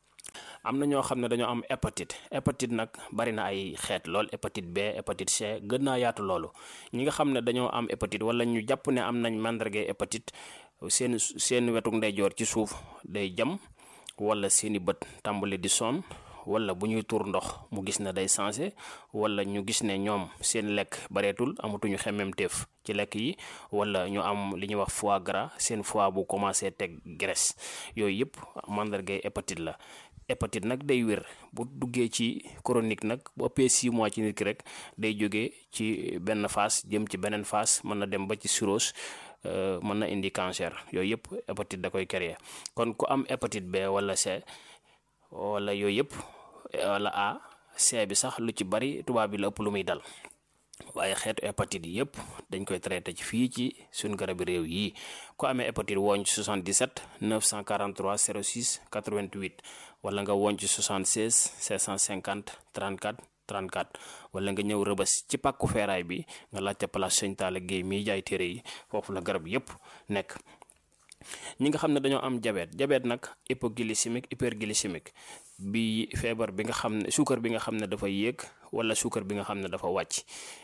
am na ñoo xam ne dañoo am hépatite hépatite nag bari na ay xeet lool hépatite B hépatite C gën naa yaatu loolu ñi nga xam ne dañoo am hépatite wala ñu jàpp ne am nañ màndarga hépatite seen seen wetuk ndeyjoor ci suuf day jam wala seeni bët tàmbali di sonn wala bu ñuy tuur ndox mu gis ne day changé wala ñu gis ne ñoom seen lekk bareetul amatuñu xemmemteef ci lekk yi wala ñu am li ñuy wax foie gras seen foie bu commencé teg graisse yooyu yëpp màndargay hépatite la. hépatite nag day wér bu duggee ci chronique nag bu ëppee six mois ci nit ki rek day jógee ci benn phase jëm ci beneen phase mën na dem ba ci cirrhose mën na indi cancer yooyu yëpp hépatite da koy créer kon ku am hépatite B wala C wala yooyu yëpp wala A C bi sax lu ci bari tubaab bi la ëpp lu muy dal waaye xeetu hépatite yi yëpp dañ koy traité ci fii ci suñ garabi réew yi ku amee hépatite wooñ ci soixante-dix-sept neuf cent quarante-trois zéro six quatre-vingt-huit wala nga wooñ ci soixante-seize cinq cent cinquante trente-quatre trente-quatre wala nga ñëw Rëbës ci pàkku feeraay bi nga laajte place Sëñ Talla Guèye miy jaay téere yi foofu la garab yëpp nekk. ñi nga xam ne dañoo am diabète diabète nag hypoglycémique hyperglycémique bi feebar bi nga xam ne suukar bi nga xam ne dafa yéeg wala suukar bi nga xam ne dafa wàcc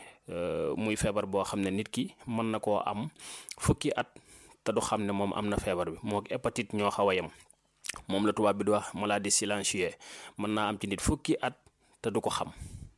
muy feebar boo xam ne nit ki mën na koo am fukki at te du xam ne moom am na feebar bi moo hépatite ñoo xaw a yem moom la tubaab bi di wax maladie silencieuse mën naa am ci nit fukki at te du ko xam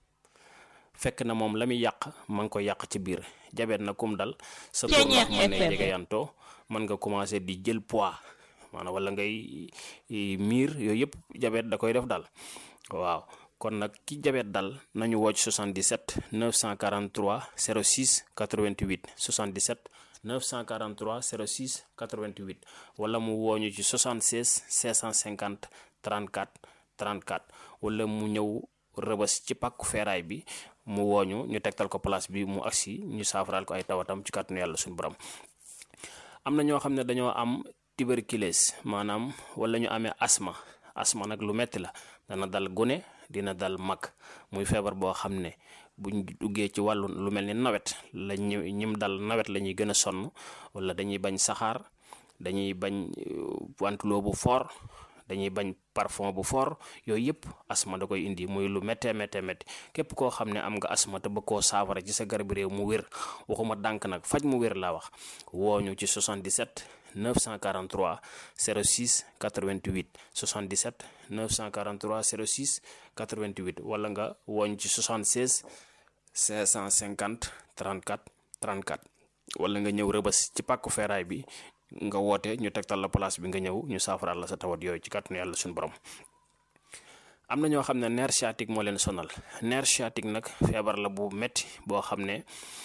fekk na moom la muy yàq ma ngi ko yàq ci biir diabète na kum dal sa tur ndox mën ne jegeyantoo mën nga commencé di jël poids maanaam wala ngay miir yooyu yëpp diabète da koy def dal waaw kon nag ki diabète dal nañu woo ci soixante-dix-sept neuf cent quarante-trois zéro six quatre-vingt-huit soixante-dix-sept neuf cent quarante-trois zéro six quatre-vingt-huit wala mu wooñu ci soixante-seize cinq cent cinquante trente-quatre trente-quatre wala mu ñëw Rëbës ci pàkku feeraay bi mu wooñu ñu tegtal ko place bi mu agsi ñu saafaraal ko ay tawatam ci kàttanu yàlla suñu borom. am na ñoo xam ne dañoo am tuberculose maanaam wala ñu amee asma asma nag lu metti la dana dal gune dina dal mag muy feebar boo xam ne buñ duggee ci wàllu lu mel ni nawet la ñu ñim dal nawet la ñuy gën a sonn wala dañuy bañ saxaar dañuy bañ wantuloo bu fort dañuy bañ parfum bu fort yooyu yëpp asma da koy indi muy lu méttee méttee métti képp koo xam ne am nga asma te bëgg koo saafara ci sa garab réew mu wér waxuma dànk nag faj mu wér laa wax wooñu ci soixante-dix-sept neuf cent quarante-trois zéro six quatre-vingt-huit soixante-dix-sept neuf cent quarante-trois zéro six quatre-vingt-huit wala nga wooñ ci soixante-seize cinq cent cinquante trente-quatre trente-quatre wala nga ñëw Rëbës ci pàkku feeraay bi nga woote ñu tegtal la place bi nga ñëw ñu saafaraal la sa tawat yooyu ci kàttanu yàlla suñu borom. am na ñoo xam ne nerf sciatique moo leen sonal nerf sciatique nag feebar la bu metti boo xam ne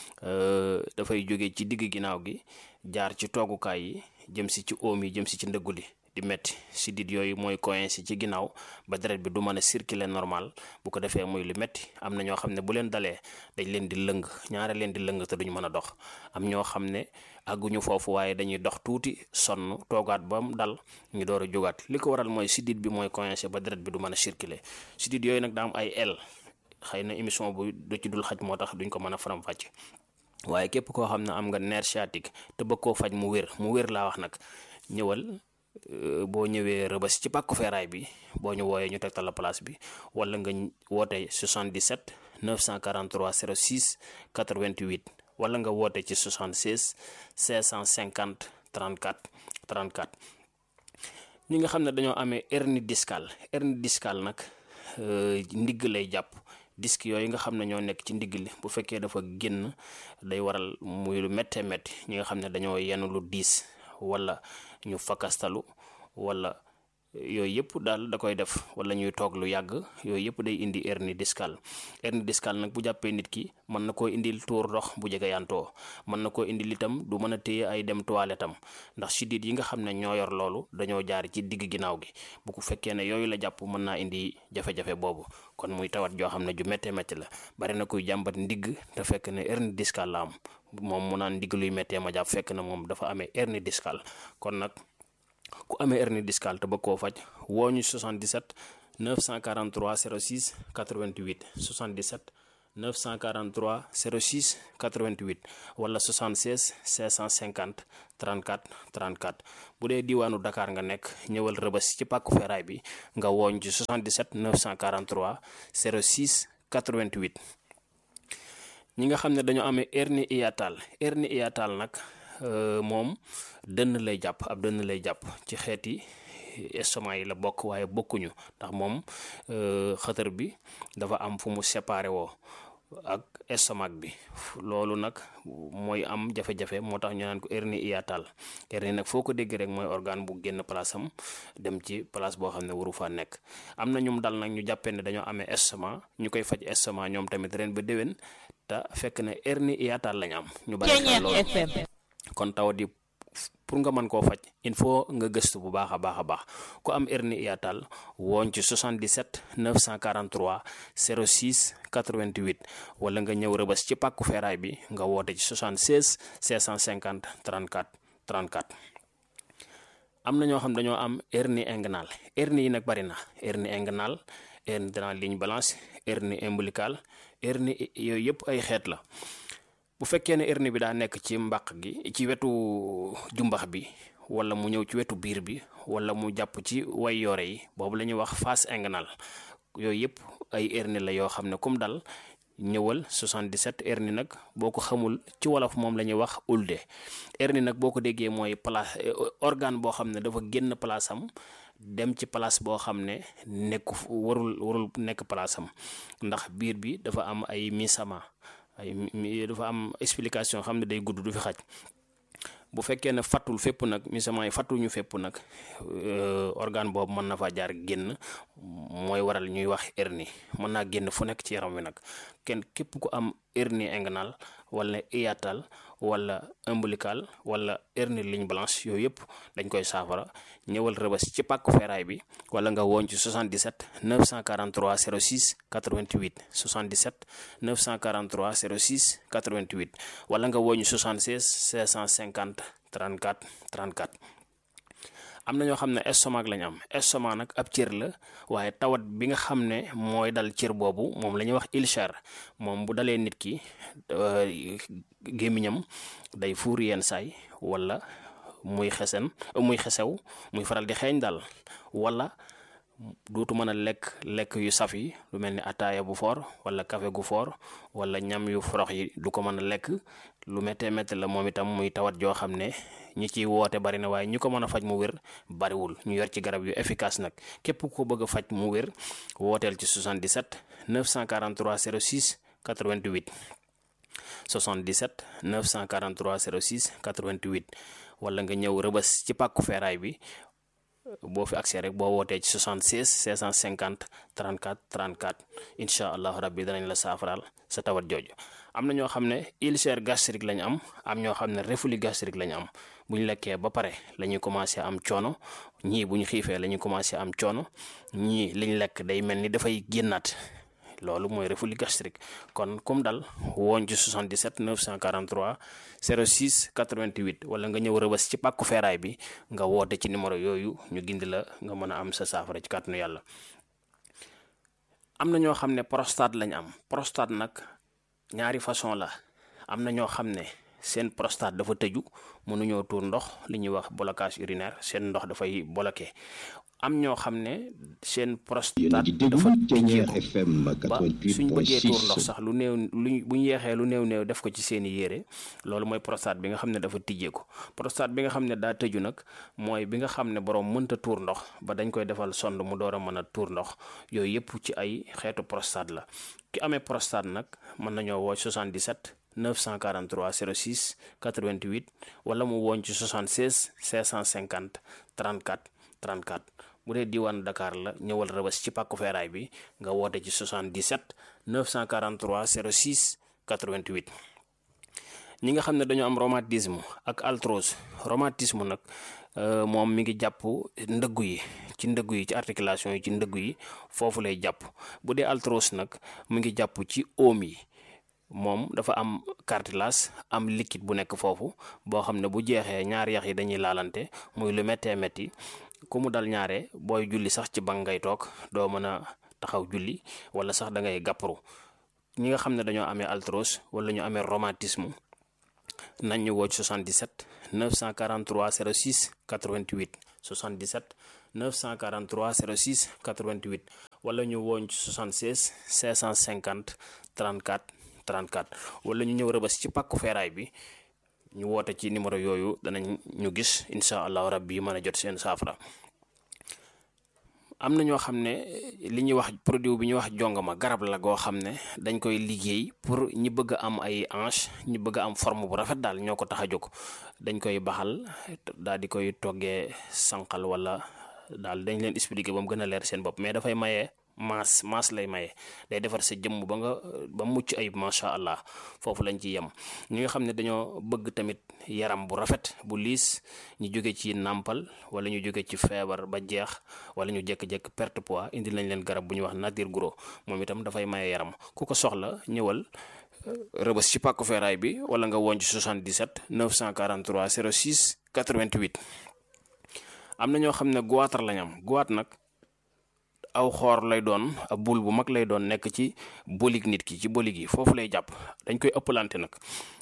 dafay jóge ci digg ginnaaw gi jaar ci toogukaay yi jëm si ci oom yi jëm si ci ndëggu li di metti sidit yooyu mooy coincé ci ginnaaw ba deret bi du mën a circuler normal bu ko defee muy lu metti am na ñoo xam ne bu leen dalee dañ leen di lëng ñaare leen di lëng te duñ mën a dox am ñoo xam ne àgguñu foofu waaye dañuy dox tuuti sonn toogaat ba mu dal ñu door a jógaat li ko waral mooy sidit bi mooy coincé ba deret bi du mën a circuler sidit yooyu nag daa am ay el xëy na émission bu du ci dul xaj moo tax duñ ko mën a faram-fàcce waaye képp koo xam ne am nga nerf sciatique te bëgg koo faj mu wér mu wér laa wax nag ñëwal boo ñëwee Rëbës ci pàkku feeraay bi boo ñu wooyee ñu tegtal la place bi wala nga woote soixante-dix-sept neuf cent quarante-trois zéro six quatre-vingt-huit wala nga woote ci soixante-seize cinq cent cinquante trente-quatre trente-quatre ñi nga xam ne dañoo amee hernie discale hernie discale nag ndigg lay jàpp disque yooyu nga xam ne ñoo nekk ci ndigg li bu fekkee dafa génn day waral muy lu méttee métti ñi nga xam ne dañoo yenn lu diis wala ñu fakastalu wala yooyu yëpp daal da koy def wala ñuy toog lu yàgg yooyu yëpp day indi hernie discale hernie discale nag bu jàppee nit ki mën na koo indil tuur ndox bu jege yantoo mën na koo indil itam du mën a téye ay dem toilette am ndax siddiit yi nga xam ne ñoo yor loolu dañoo jaar ci digg ginnaaw gi bu ko fekkee ne yooyu la jàpp mën naa indi jafe-jafe boobu kon muy tawat joo xam ne ju méttee métti la bari na kuy jàmbat ndigg te fekk ne hernie discale la am moom mu naan ndigg luy méttee ma jàpp fekk na moom dafa amee hernie discale kon nag ku amee hernie discale te bëgg koo faj woo ñu soixante-dix-sept neuf cent quarante-trois zéro six quatre-vingt-huit soixante-dix-sept neuf cent quarante-trois zéro six quatre-vingt-huit wala soixante-seize cinq cent cinquante trente-quatre trente-quatre bu dee diwaanu Dakar nga nekk ñëwal Rëbës ci pàkku feeraay bi nga wooñ ci soixante-dix-sept neuf cent quarante-trois zéro six quatre-vingt-huit ñi nga xam ne dañoo amee hernie hiatale hernie hiatale nag moom dënn lay jàpp ab dënn lay jàpp ci xeeti estomac yi la bokk waaye bokkuñu ndax moom xëtër bi dafa am fu mu séparé woo ak estomac bi loolu nag mooy am jafe-jafe moo tax ñu naan ko hernie hiatale hernie nag foo ko dégg rek mooy organe bu génn place am dem ci place boo xam ne waru faa nekk am na ñum dal nag ñu jàppee ne dañoo amee estomac ñu koy faj estomac ñoom tamit ren ba déwén te fekk ne hernie hiatale lañ am ñu bari loolu kon tawat yi pour nga mën koo faj il faut nga gëstu bu baax a baax a baax ku am hernie hiatale wooñ ci soixante-dix-sept neuf cent quarante-trois zéro six quatre-vingt-huit wala nga ñëw Rëbës ci pàkku feeraay bi nga woote ci soixante-seize cinq cent cinquante trente-quatre trente-quatre am na ñoo xam dañoo am hernie inguinale hernie yi nag bari na hernie inguinale hernie de la ligne blanche hernie ombilicale hernie yooyu yëpp ay xeet la bu fekkee ne hernie bi daa nekk ci mbàq gi ci wetu jumbax bi wala mu ñëw ci wetu biir bi wala mu jàpp ci way yoore yi boobu la ñuy wax face inguinale yooyu yëpp ay hernie la yoo xam ne comme dal ñëwal soixante-dix-sept hernie nag boo ko xamul ci wolof moom la ñuy wax ulde hernie nag boo ko déggee mooy place organe boo xam ne dafa génn place am dem ci place boo xam ne nekku warul warul nekk place am ndax biir bi dafa am ay misama ay dafa am explication xam ne day gudd du fi xaj bu fekkee ne fattul fépp nag misament yi fattuñu fépp nag organe boobu mën na fa jaar génn mooy waral ñuy wax hernie mën naa génn fu nekk ci yaram wi nag kenn képp ku am hernie inguinale wala hiatale wala ombilical wala hernie ligne blanche yooyu yëpp dañ koy saafara ñëwal Rëbës ci pàkku feeraay bi wala nga woon ci soixante-dix-sept neuf cent quarante-trois zéro six quatre-vingt-huit soixante-dix-sept neuf cent quarante-trois zéro six quatre-vingt-huit wala nga woon ci soixante-seize cinq cent cinquante trente-quatre trente-quatre am na ñoo xam ne estomac lañ am estomac nag ab cër la waaye tawat bi nga xam ne mooy dal cër boobu moom la ñuy wax ulcère moom bu dalee nit ki gémmiñam day fuur yenn saay wala muy xesen muy xesew muy faral di xeeñ daal wala dootu mën a lekk lekk yu saf yi lu mel ni ataaya bu foor wala café gu foor wala ñam yu forox yi du ko mën a lekk lu méttee métti la moom itam muy tawat joo xam ne ñi ciy woote bari na waaye ñi ko mën a faj mu wér bariwul ñu yor ci garab yu efficace nag képp ku ko bëgg a faj mu wér wooteel ci soixante-dix-sept neuf cent quarante-trois zéro six quatre-vingt-huit soixante-dix-sept neuf cent quarante-trois zéro six quatre-vingt-huit wala nga ñëw Rëbës ci pàkku feeraay bi boo fi accès rek boo wootee ci soixante-seize cinq cent cinquante trente-quatre trente-quatre incha allahu rabbi danañ la saafaraal sa tawat jooju. am na ñoo xam ne ulcère gastrique lañ am am ñoo xam ne reflux gastrique lañ am bu ñu lekkee ba pare la ñuy commencé am coono ñii bu ñu xiifee la ñuy commencé am coono ñii liñ lekk day mel ni dafay génnaat loolu mooy reflux gastrique kon comme dal woon ci soixante-dix-sept neuf cent quarante-trois zéro six quatre-vingt-huit wala nga ñëw Rëbës ci pàkku feeraay bi nga woote ci numéro yooyu ñu gindi la nga mën a am sa saafara ci kàttanu yàlla. am na ñoo xam ne prostate lañ am prostate nag ñaari façon la am na ñoo xam ne seen prostate dafa tëju mënuñoo tuur ndox li ñuy wax blocage urinaire seen ndox dafay bloqué am ñoo xam ne seen prostate dafa tëjeeku ba suñ bëggee tuur ndox sax lu néew luñ bu ñu yeexee lu néew néew def ko ci seeni yére loolu mooy prostate bi nga xam ne dafa tijjeeku prostate bi nga xam ne daa tëju nag mooy bi nga xam ne borom mënta tuur ndox ba dañ koy defal sonde mu door a mën a tuur ndox yooyu yëpp ci ay xeetu prostate la ki amee prostate nag mën nañoo woo soixante-dix-sept neuf cent quarante-trois zéro six quatre-vingt-huit wala mu woon ci soixante-seize cinq cent cinquante trente-quatre trente-quatre bu dee diwaan Dakar la ñëwal Rëbës ci pàkku feeraay bi nga woote ci soixante-dix-sept neuf cent quarante-trois zéro six quatre-vingt-huit. ñi nga xam ne dañoo am rhumatisme ak arthrose rhumatisme nag moom mi ngi jàpp ndëggu yi ci ndëggu yi ci articulation yi ci ndëggu yi foofu lay jàpp. bu dee arthrose nag mu ngi jàpp ci oom yi moom dafa am cartilage am liquide bu nekk foofu boo xam ne bu jeexee ñaari yax yi dañuy laalante muy lu méttee métti ku mu dal ñaare booy julli sax ci bank ngay toog doo mën a taxaw julli wala sax da ngay gàpparu. ñi nga xam ne dañoo amee arthrose wala ñu amee rhumatisme nañ ñu woo ci soixante-dix-sept neuf cent quarante-trois zéro six quatre-vingt-huit soixante-dix-sept neuf cent quarante-trois zéro six quatre-vingt-huit wala ñu woo ci soixante-seize cinq cent cinquante trente-quatre trente-quatre wala ñu ñëw Rëbës ci pàkku feeraay bi ñu woote ci numéro yooyu danañ ñu gis incha allahu rabbi mën a jot seen saafara. am na ñoo xam ne li ñuy wax produit bi ñuy wax jongama garab la goo xam ne dañ koy liggéey pour ñi bëgg a am ay hanche ñi bëgg a am forme bu rafet daal ñoo ko tax a jóg dañ koy baxal daal di koy toggee sànqal wala daal dañ leen expliquer ba mu gën a leer seen bopp mais dafay maye maas maas lay maye day defar sa jëmm ba nga ba mucc ayib macha allah foofu lañ ci yem. ñi nga xam ne dañoo bëgg tamit yaram bu rafet bu liis ñu jóge ci nàmpal wala ñu jóge ci feebar ba jeex wala ñu jékki-jékki perte poids indi lañ leen garab bu ñuy wax nature gros moom itam dafay maye yaram ku ko soxla ñëwal Rëbës ci pàkku feeraay bi wala nga woon ci soixante-dix-sept neuf cent quarante-trois zéro six quatre-vingt-huit. am na ñoo xam ne goitre lañ am goitre nag aw xoor lay doon ab bul bu mag lay doon nekk ci bolig nit ki ci bolig yi foofu lay jàpp dañ koy ëppalante nag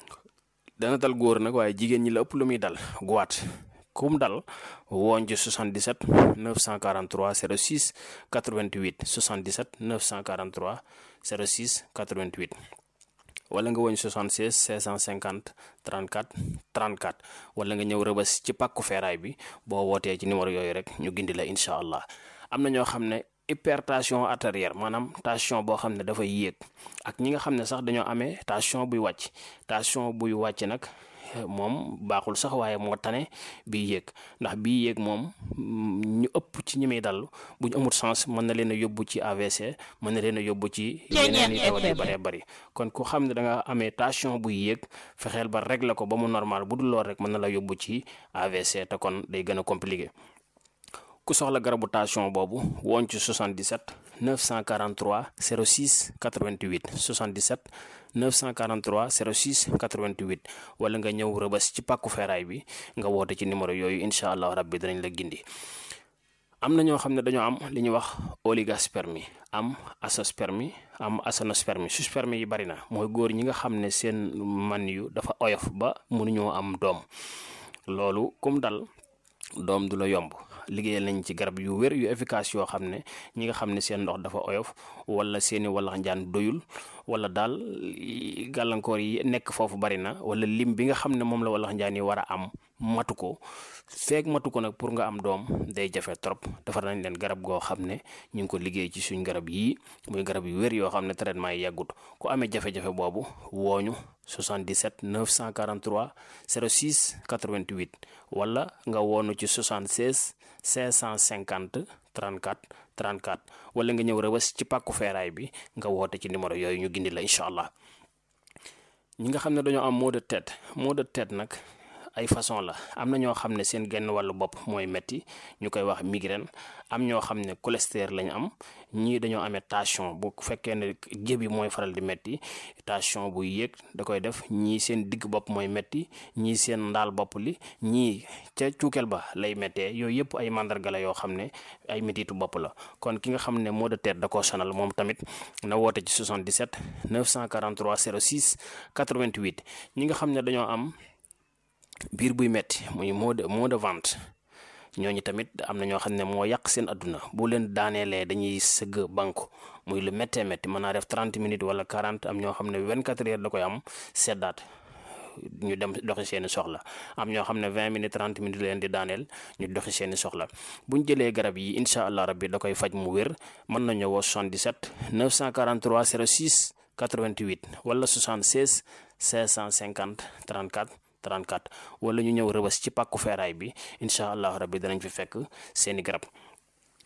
dana dal góor nag waaye jigéen ñi la ëpp lu muy dal goitre kum dal woon ci soixante-dix-sept neuf cent quarante-trois zéro six quatre-vingt-huit soixante-dix-sept neuf cent quarante-trois zéro six quatre-vingt-huit wala nga woñ soixante-seize cinq cent cinquante trente-quatre trente-quatre wala nga ñëw Rëbës ci pàkku feeraay bi boo wootee ci numéro yooyu rek ñu gindi la incha allah. am na ñoo xam ne hypertension artérielle maanaam tension boo xam ne dafay yéeg ak ñi nga xam ne sax dañoo amee tension buy wàcc tension buy wàcc nag moom baaxul sax waaye moo tane bii yéeg ndax bii yéeg moom ñu ëpp ci ñi muy dal bu ñu amul sens mën na leen a yóbbu ci A V C mën na leen a yóbbu ci yeneen i tawat yu bëree bëri kon ku xam ne da nga amee tension buy yéeg fexeel ba régler ko ba mu normal bu dul lool rek mën na la yóbbu ci A V C te kon day gën a compliqué. ku soxla garabu tension boobu woon ci soixante-dix-sept neuf cent quarante-trois zéro six quatre-vingt-huit soixante-dix-sept neuf cent quarante-trois zéro six quatre-vingt-huit wala nga ñëw Rëbës ci pàkku feeraay bi nga woote ci numéro yooyu incha allah rabbi danañ la gindi. am na ñoo xam ne dañoo am li ñuy wax oligospermie am azoospermie am aténospermie sperme yi bari na mooy góor ñi nga xam ne seen man yu dafa oyof ba mënuñoo am doom loolu kum dal doom du la yomb. liggéeyal nañ ci garab yu wér yu efficace yoo xam ne ñi nga xam ne seen ndox dafa oyof wala seeni walax njaan doyul wala daal gàllankoor yi nekk foofu bari na wala lim bi nga xam ne moom la walax njaan yi war a am matu ko feek matu ko nag pour nga am doom day jafe trop defar nañ leen garab goo xam ne ñu ngi ko liggéey ci suñ garab yii muy garab yu wér yoo xam ne traitement yi yàggut ku amee jafe-jafe boobu wooñu soixante-dix-sept neuf cent quarante-trois zéro six quatre-vingt-huit wala nga woonu ci soixante-seize cinq cent cinquante trente-quatre trente-quatre wala nga ñëw Rëbës ci pàkku feeraay bi nga woote ci numéro yooyu ñu gindi la incha allah. ñi nga xam ne dañoo am maux de tête maux de tête nag ay façon la am na ñoo xam ne seen genn wàllu bopp mooy metti ñu koy wax migraine am ñoo xam ne cholestérol lañu am ñii dañoo amee tension bu fekkee ne jëbi mooy faral di metti tension buy yéeg da koy def ñii seen digg bopp mooy metti ñii seen ndaal bopp li ñii ca cuukeel ba lay méttee yooyu yëpp ay mandarga la yoo xam ne ay mettitu bopp la kon ki nga xam ne maux de tête da koo sonal moom tamit na woote ci soixante-dix-sept neuf cent quarante-trois zéro six quatre-vingt-huit ñi nga xam ne dañoo am biir buy metti muy maux de maux de ventre ñooñu tamit am na ñoo xam ne moo yàq seen adduna bu leen daaneelee dañuy sëgg banku muy lu méttee métti mën naa def trente minutes wala quarante am ñoo xam ne vingt-quatre heures da koy am seddaat ñu dem doxi seeni soxla am ñoo xam ne vingt minutes trente minutes leen di daaneel ñu doxi seeni soxla buñ jëlee garab yi incha allah rabbi da koy faj mu wér mën nañu woo soixante-dix-sept neuf cent quarante-trois zéro six quatre-vingt-huit wala soixante-seize cinq cent cinquante trente-quatre trente-quatre wala ñu ñëw Rëbës ci pàkku feeraay bi incha allah rabbi danañ fi fekk seeni garab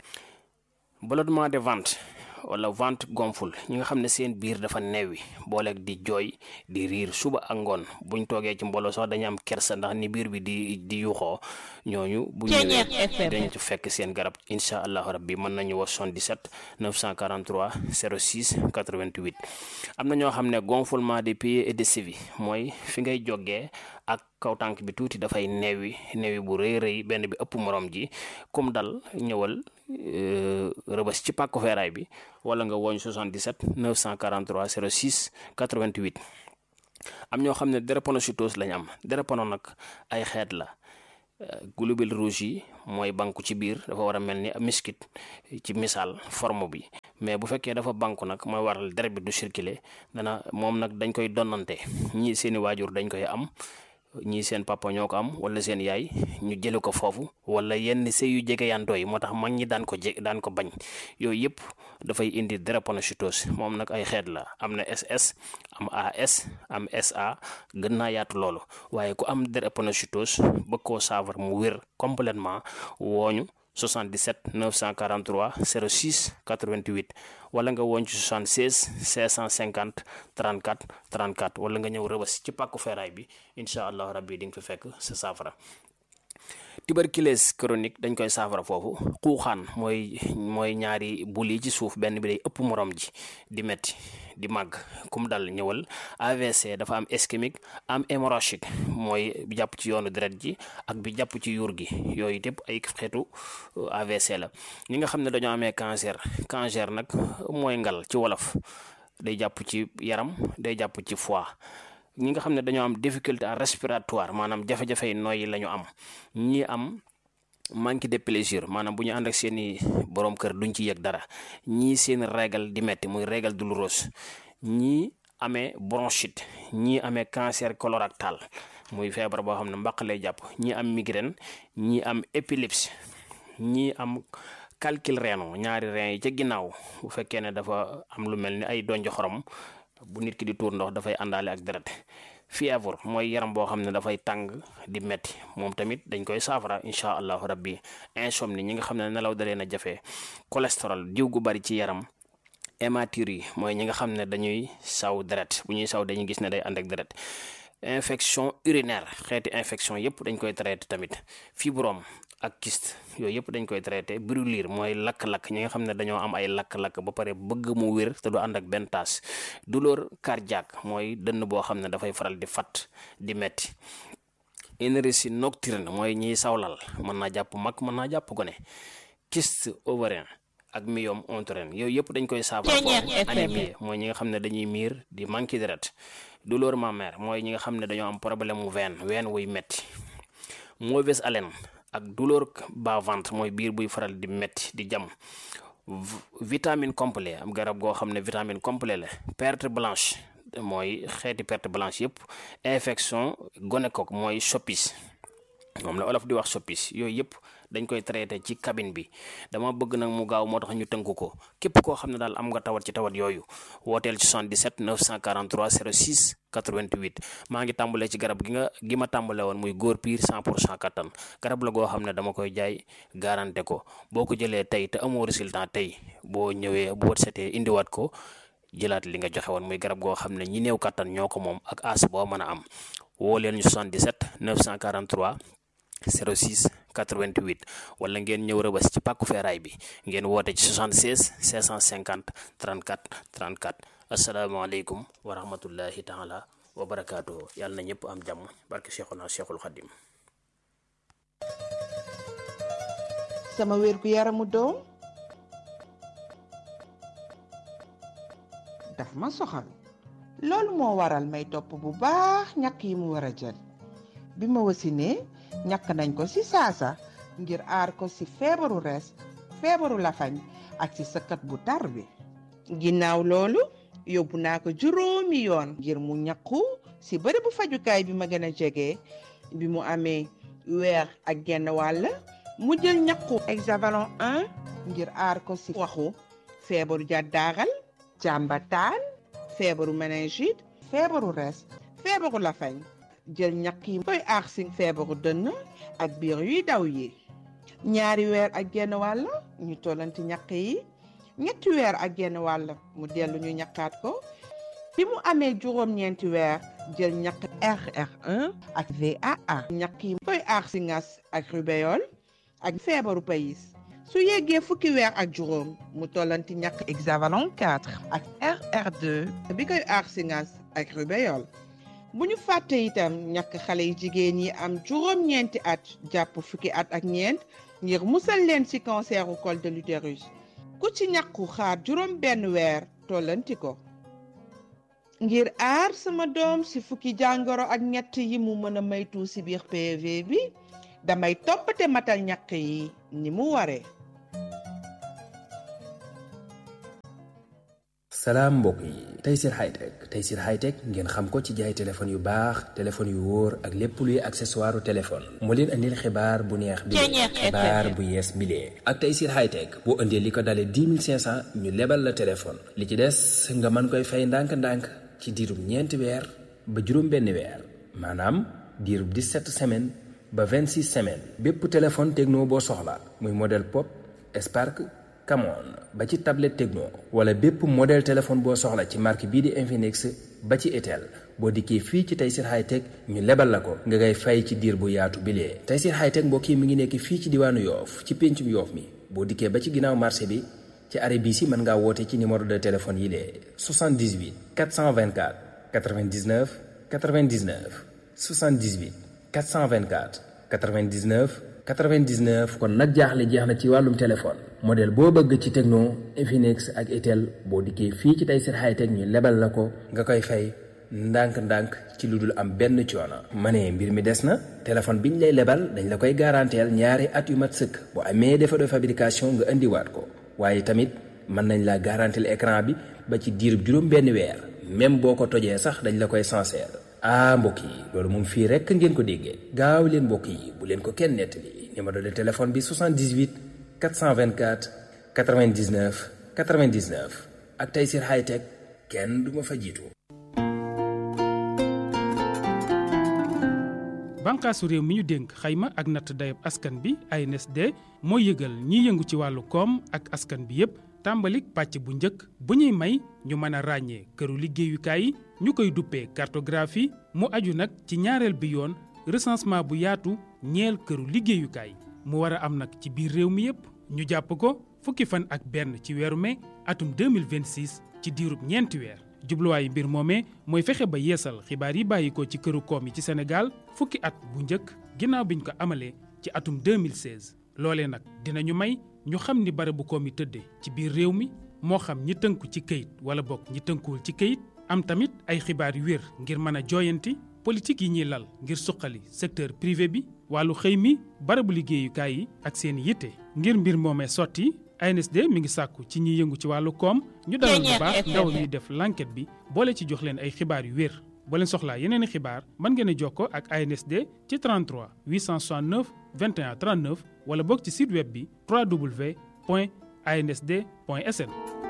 ballonnement de ventre wala ventre gonfle ñi nga xam ne seen biir dafa neewi booleeg di jooy di riir suba ak ngoon buñ toogee ci mbooloo sax dañu am kersa ndax ni biir bi di di yuuxoo ñooñu bu ñëwee dañ ci fekk seen garab incha allahu rabbi mën nañu wax soixante-dix-sept neuf cent quarante-trois zéro six quatre-vingt-huit. am na ñoo xam ne gonflement des pieds et des chevilles mooy fi ngay jógee ak kaw tànk bi tuuti dafay neewi neewi bu rëy rëy benn bi ëpp morom ji comme dal ñëwal rëbës ci pàkku feeraay bi wala nga woñ soixante-dix-sept neuf cent quarante-trois zéro six quatre-vingt-huit. am ñoo xam ne drépanocytose lañ am drépano nag ay xeet la globules rouges yi mooy banku ci biir dafa war a mel ni miskit ci misaal forme bi mais bu fekkee dafa banku nag mooy waral deret bi du circuler dana moom nag dañ koy donnante ñii seeni waajur dañ koy am ñii seen papa ñoo ko am wala seen yaay ñu jële ko foofu wala yenn sëy yu jege yantoo yi moo tax mag ñi daan ko je daan ko bañ yooyu yëpp dafay indi drépanocytose moom nag ay xeet la am na S S am A S am S A gën naa yaatu loolu waaye ku am drépanocytose bëgg koo saafara mu wér complètement wooñu soixante-dix-sept neuf cent quarante-trois zéro six quatre-vingt-huit wala nga woon ci soixante-seize cinq cent cinquante trente-quatre trente-quatre wala nga ñëw rëbës ci pàkku feeraay bi incha allah rabbi di nga fi fekk sa saafara. tuberculose chronique dañ koy saafara foofu xuuxaan mooy mooy ñaari bul yi ci suuf benn bi day ëpp morom ji di metti di màgg kum dal ñëwal. A V C dafa am ischémique am hémorragique mooy bi jàpp ci yoonu deret ji ak bi jàpp ci yuur gi yooyu yëpp ay xeetu A V C la. ñi nga xam ne dañoo amee cancer cancer nag mooy ngal ci wolof day jàpp ci yaram day jàpp ci foie. ñi nga xam ne dañoo am difficulté respiratoire maanaam jafe-jafe yi nooyi la ñu am ñi am manque de plaisir maanaam bu ñu ànd ak seen i borom kër duñ ci yëg dara ñii seen régal di metti muy régal douloureuse ñii amee bronchite ñii amee cancer colorectal muy feebar boo xam ne mbaq lay jàpp ñii am migraine ñii am épilepsie ñii am calcul rénal ñaari rein yi ca ginnaaw bu fekkee ne dafa am lu mel ni ay donj xorom bu nit ki di tuur ndox dafay àndaale ak deret. fièvre mooy yaram boo xam ne dafay tàng di metti moom tamit dañ koy saafara incha allahu rabbi. insomnie ñi nga xam ne nelaw dalee na jafe. cholestérol diw gu bari ci yaram. hématurie mooy ñi nga xam ne dañuy saw deret bu ñuy saw dañuy gis ne day ànd ak deret. infection urinaire xeeti infection yëpp dañ koy traité tamit. fibrome ak kyste yooyu yëpp dañ koy traité. brûlure mooy lakk-lakk ñi nga xam ne dañoo am ay lakk-lakk ba pare bëgg mu wér te du ànd ak benn taas. douleur cardiaque mooy dënn boo xam ne dafay faral di fat di metti. énergie nocturne mooy ñiy sawlal mën naa jàpp mag mën naa jàpp gone. kyste ovarien ak myome utérin yooyu yëpp dañ koy saafara foofu. anémie mooy ñi nga xam ne dañuy miir di manqué deret. douleur mammaire mooy ñi nga xam ne dañoo am problème mu veine veine wuy metti. mauvaise haleine ak douleur bas ventre mooy biir buy faral di metti di jam. vitamine complet am garab goo xam ne vitamine complet la. perte blanche mooy xeeti perte blanche yëpp. infection gonocoque mooy soppis moom la olof di wax soppis yooyu yëpp dañ koy traité ci cabine bi. dama bëgg nag mu gaaw moo tax ñu tënk ko képp koo xam ne daal am nga tawat ci tawat yooyu wooteel ci soixante-dix-sept neuf cent quarante-trois zéro six quatre-vingt-huit. maa ngi tàmbalee ci garab gi nga gi ma tàmbale woon muy góor piir cent pour cent kattan garab la goo xam ne dama koy jaay garanté ko boo ko jëlee tey te amoo résultat tey boo ñëwee boo setee indiwaat ko jëlaat li nga joxe woon muy garab goo xam ne ñi néew kattan ñoo ko moom ak as boo mën a am woo leen ñu soixante-dix-sept neuf cent quarante-trois zéro six quatre-vingt-huit wala ngeen ñëw rëbës ci pàkku feeraay bi ngeen woote ci soixante-seize cinq cent cinquante trente-quatre trente-quatre. asalaamaaleykum wa rahmatullahi taala wa barakaatuhu yàlla na ñëpp am jàmm barke Cheikhuna Cheikhul Khadim.
sama wér gu yaramu doom daf ma soxal loolu moo waral may topp bu baax ñàkk yi mu war a jël bi ma wasinee ñàkk nañ ko ci saasa ngir aar ko ci feebaru rees feebaru lafañ ak ci sëkkat bu tar bi ginnaaw loolu yóbbu naa ko juróomi yoon ngir mu ñàkku ci bërëbu fajukaay bi ma gën a jege bi mu amee weer ak genn wàll mu jël ñàkku hexavalon un ngir aar ko ci waxu feebaru jàddaaral jàmbataan feebaru méningite feebaru rees feebaru lafañ jël ñàkk yi koy aar ci feebaru dënn ak biir yuy daw yi ñaari weer ak genn wàll ñu tollanti ñàkk yi ñetti weer ak genn wàll mu dellu ñu ñàkkaat ko bi mu amee juróom-ñeenti weer jël ñàkk R R un ak V A A ñàkk yi koy aar si ngas ak rubéole ak feebaru payis su yeggee fukki weer ak juróom mu tollanti ñàkk hexavalon quatre ak R R deux bi koy aar si ngas ak rubéole bu ñu fàtte itam ñàkk xale yu jigéen yi am juróom-ñeenti at jàpp fukki at ak ñeent ngir musal leen ci canceru col de l'utérus ku ci ñàkku xaar juróom benn weer tollanti ko ngir aar sama doom ci fukki jàngoro ak ñett yi mu mën a maytu ci biir P V bi damay toppate matal ñàkk yi ni mu waree.
salaam mbokk yi Tayssir Hightech Tayssir Hightech ngeen xam ko ci jaay téléphone yu baax téléphone yu wóor ak lépp luy accessoire téléphone moo leen andil xibaar bu neex bi xibaar bu yees bilee ak Tayssir Hightech boo indee li ko dalee dix mille cinq cent ñu lebal la téléphone li ci des nga mën koy fay ndànk-ndànk ci diirub ñeenti weer ba juróom benn weer maanaam diirub dix-sept semaines ba vingt-six semaines bépp téléphone Tecno boo soxla muy modèle Pop Spark Camon ba ci tablette Tecno wala bépp modèle téléphone boo soxla ci marque bii di Infinix ba ci Itel boo dikkee fii ci Tayssir Hightech ñu lebal la ko nga ngay fay ci diir bu yaatu bilee Tayssir Hightech mbokk yi mi ngi nekk fii ci diwaanu Yoof ci péncum Yoof mi boo dikkee ba ci ginnaaw marché bi ci arrêt bii si mën ngaa woote ci numéro de téléphone yi lee soixante-dix-huit quatre cent vingt-quatre quatre-vingt-dix-neuf quatre-vingt-dix-neuf soixante-dix-huit quatre cent vingt-quatre quatre-vingt-dix-neuf quatre-vingt-dix-neuf kon nag jaaxle jeex na ci wàllum téléphone modèle boo bëgg ci Tecno Infinix ak Itel boo dikkee fii ci Tayssir Hightech ñu lebal la ko nga koy fay ndànk-ndànk ci lu dul am benn coono. ma ne mbir mi des na téléphone biñ lay lebal dañ la koy garanteel ñaari at yu mat sëkk bu amee défaut de fabrication nga indiwaat ko waaye tamit mën nañ la garanteel écran bi ba ci diirub juróom benn weer même boo ko tojee sax dañ la koy sincère. ah mbokk yi loolu moom fii rekk ngeen ko déggee gaaw leen mbokk yi bu leen ko kenn nettali numéro de téléphone bi soixante-dix-huit quatre cent vingt-quatre quatre-vingt-dix-neuf quatre-vingt-dix-neuf ak Tayssir Hightech kenn du ma fa jiitu.
bànqaasu réew mi ñu dénk xayma ak natt dayab askan bi A N S D mooy yëgal ñiy yëngu ci wàllu koom ak askan bi yépp tàmbalik pàcc bu njëkk bu ñuy may ñu mën a ràññee këru liggéeyukaay yi ñu koy duppee cartographie mu aju nag ci ñaareel bi yoon recensement bu yaatu ñeel këru liggéeyukaay mu war a am nag ci biir réew mi yépp ñu jàpp ko fukki fan ak benn ci weeru mai atum deux mille vingt-six ci diirub ñeenti weer jubluwaayu mbir moomee mooy fexe ba yeesal xibaar yi bàyyi ko ci këru koom yi ci Sénégal fukki at bu njëkk ginnaaw biñ ko amalee ci atum deux mille seize loolee nag dinañu may ñu xam ni barabu koom yi tëddee ci biir réew mi moo xam ñi tënku ci këyit wala bokk ñi tënkuwul ci këyit am tamit ay xibaar yu wér ngir mën a jooyanti politique yi ñuy lal ngir suqali secteur privé bi wàllu xëy mi barabu liggéeyukaay yi ak seen yitte ngir mbir moomee sotti A N S D mi ngi sàkku ci ñiy yëngu ci wàllu koom ñu dalal bu baax ndaw ñuy def l'enquête bi boole ci jox leen ay xibaar yu wér boo leen soxlaa yeneen i xibaar mën ngeen a jokkoo ak A N S D ci trente-trois huit cent soixante-neuf vingt et un trente-neuf wala bokk ci site web bi w w w point a n s d point s n.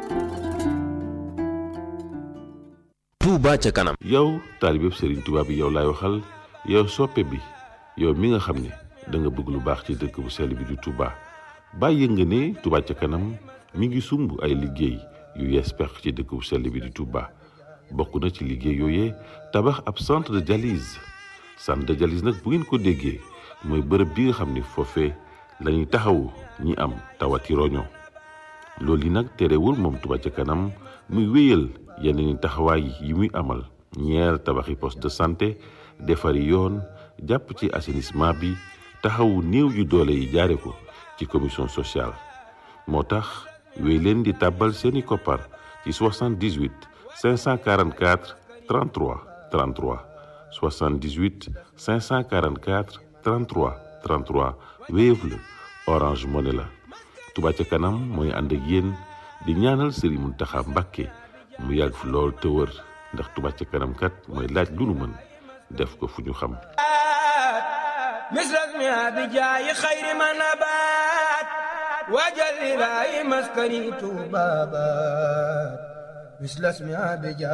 Touba ca kanam. yow taalibeb Serigne Touba bi yow laay waxal yow soppe bi yow mi nga xam ne da nga bëgg lu baax ci dëkk bu sell bi di Touba bàyyi nga ne Touba ca kanam mi ngi sumb ay liggéey yu yees pex ci dëkk bu sell bi di Touba bokk na ci liggéey yooyee tabax ab centre de dialyse centre de dialyse nag bu ngeen ko déggee mooy bërëb bi nga xam ne foofee la ñuy taxawu ñi am tawati roño loolu yi nag terewul moom Touba ca kanam muy wéyal yeneen taxawaay yi muy amal ñeer tabaxi poste de santé defari yoon jàpp ci assainissement bi taxawu néew yu doole yi jaare ko ci commission sociale moo tax wéy leen di tàbbal seeni koppar ci soixante-dix-huit cinq cent quarante-quatre trente-trois trente-trois soixante-dix-huit cinq cent quarante-quatre trente-trois trente-trois Wave la Orange Money la Touba ca kanam mooy ànd ak yéen di ñaanal Serigne Mountakha Mbacké mu yàgg fi lool te wër ndax Touba ca kanam kat mooy laaj lu nu mën def ko fu ñu xam
misras mi abijaayi xayri ma nabaat wajal ilaahi maskani tuubabaat misras mi abijaayi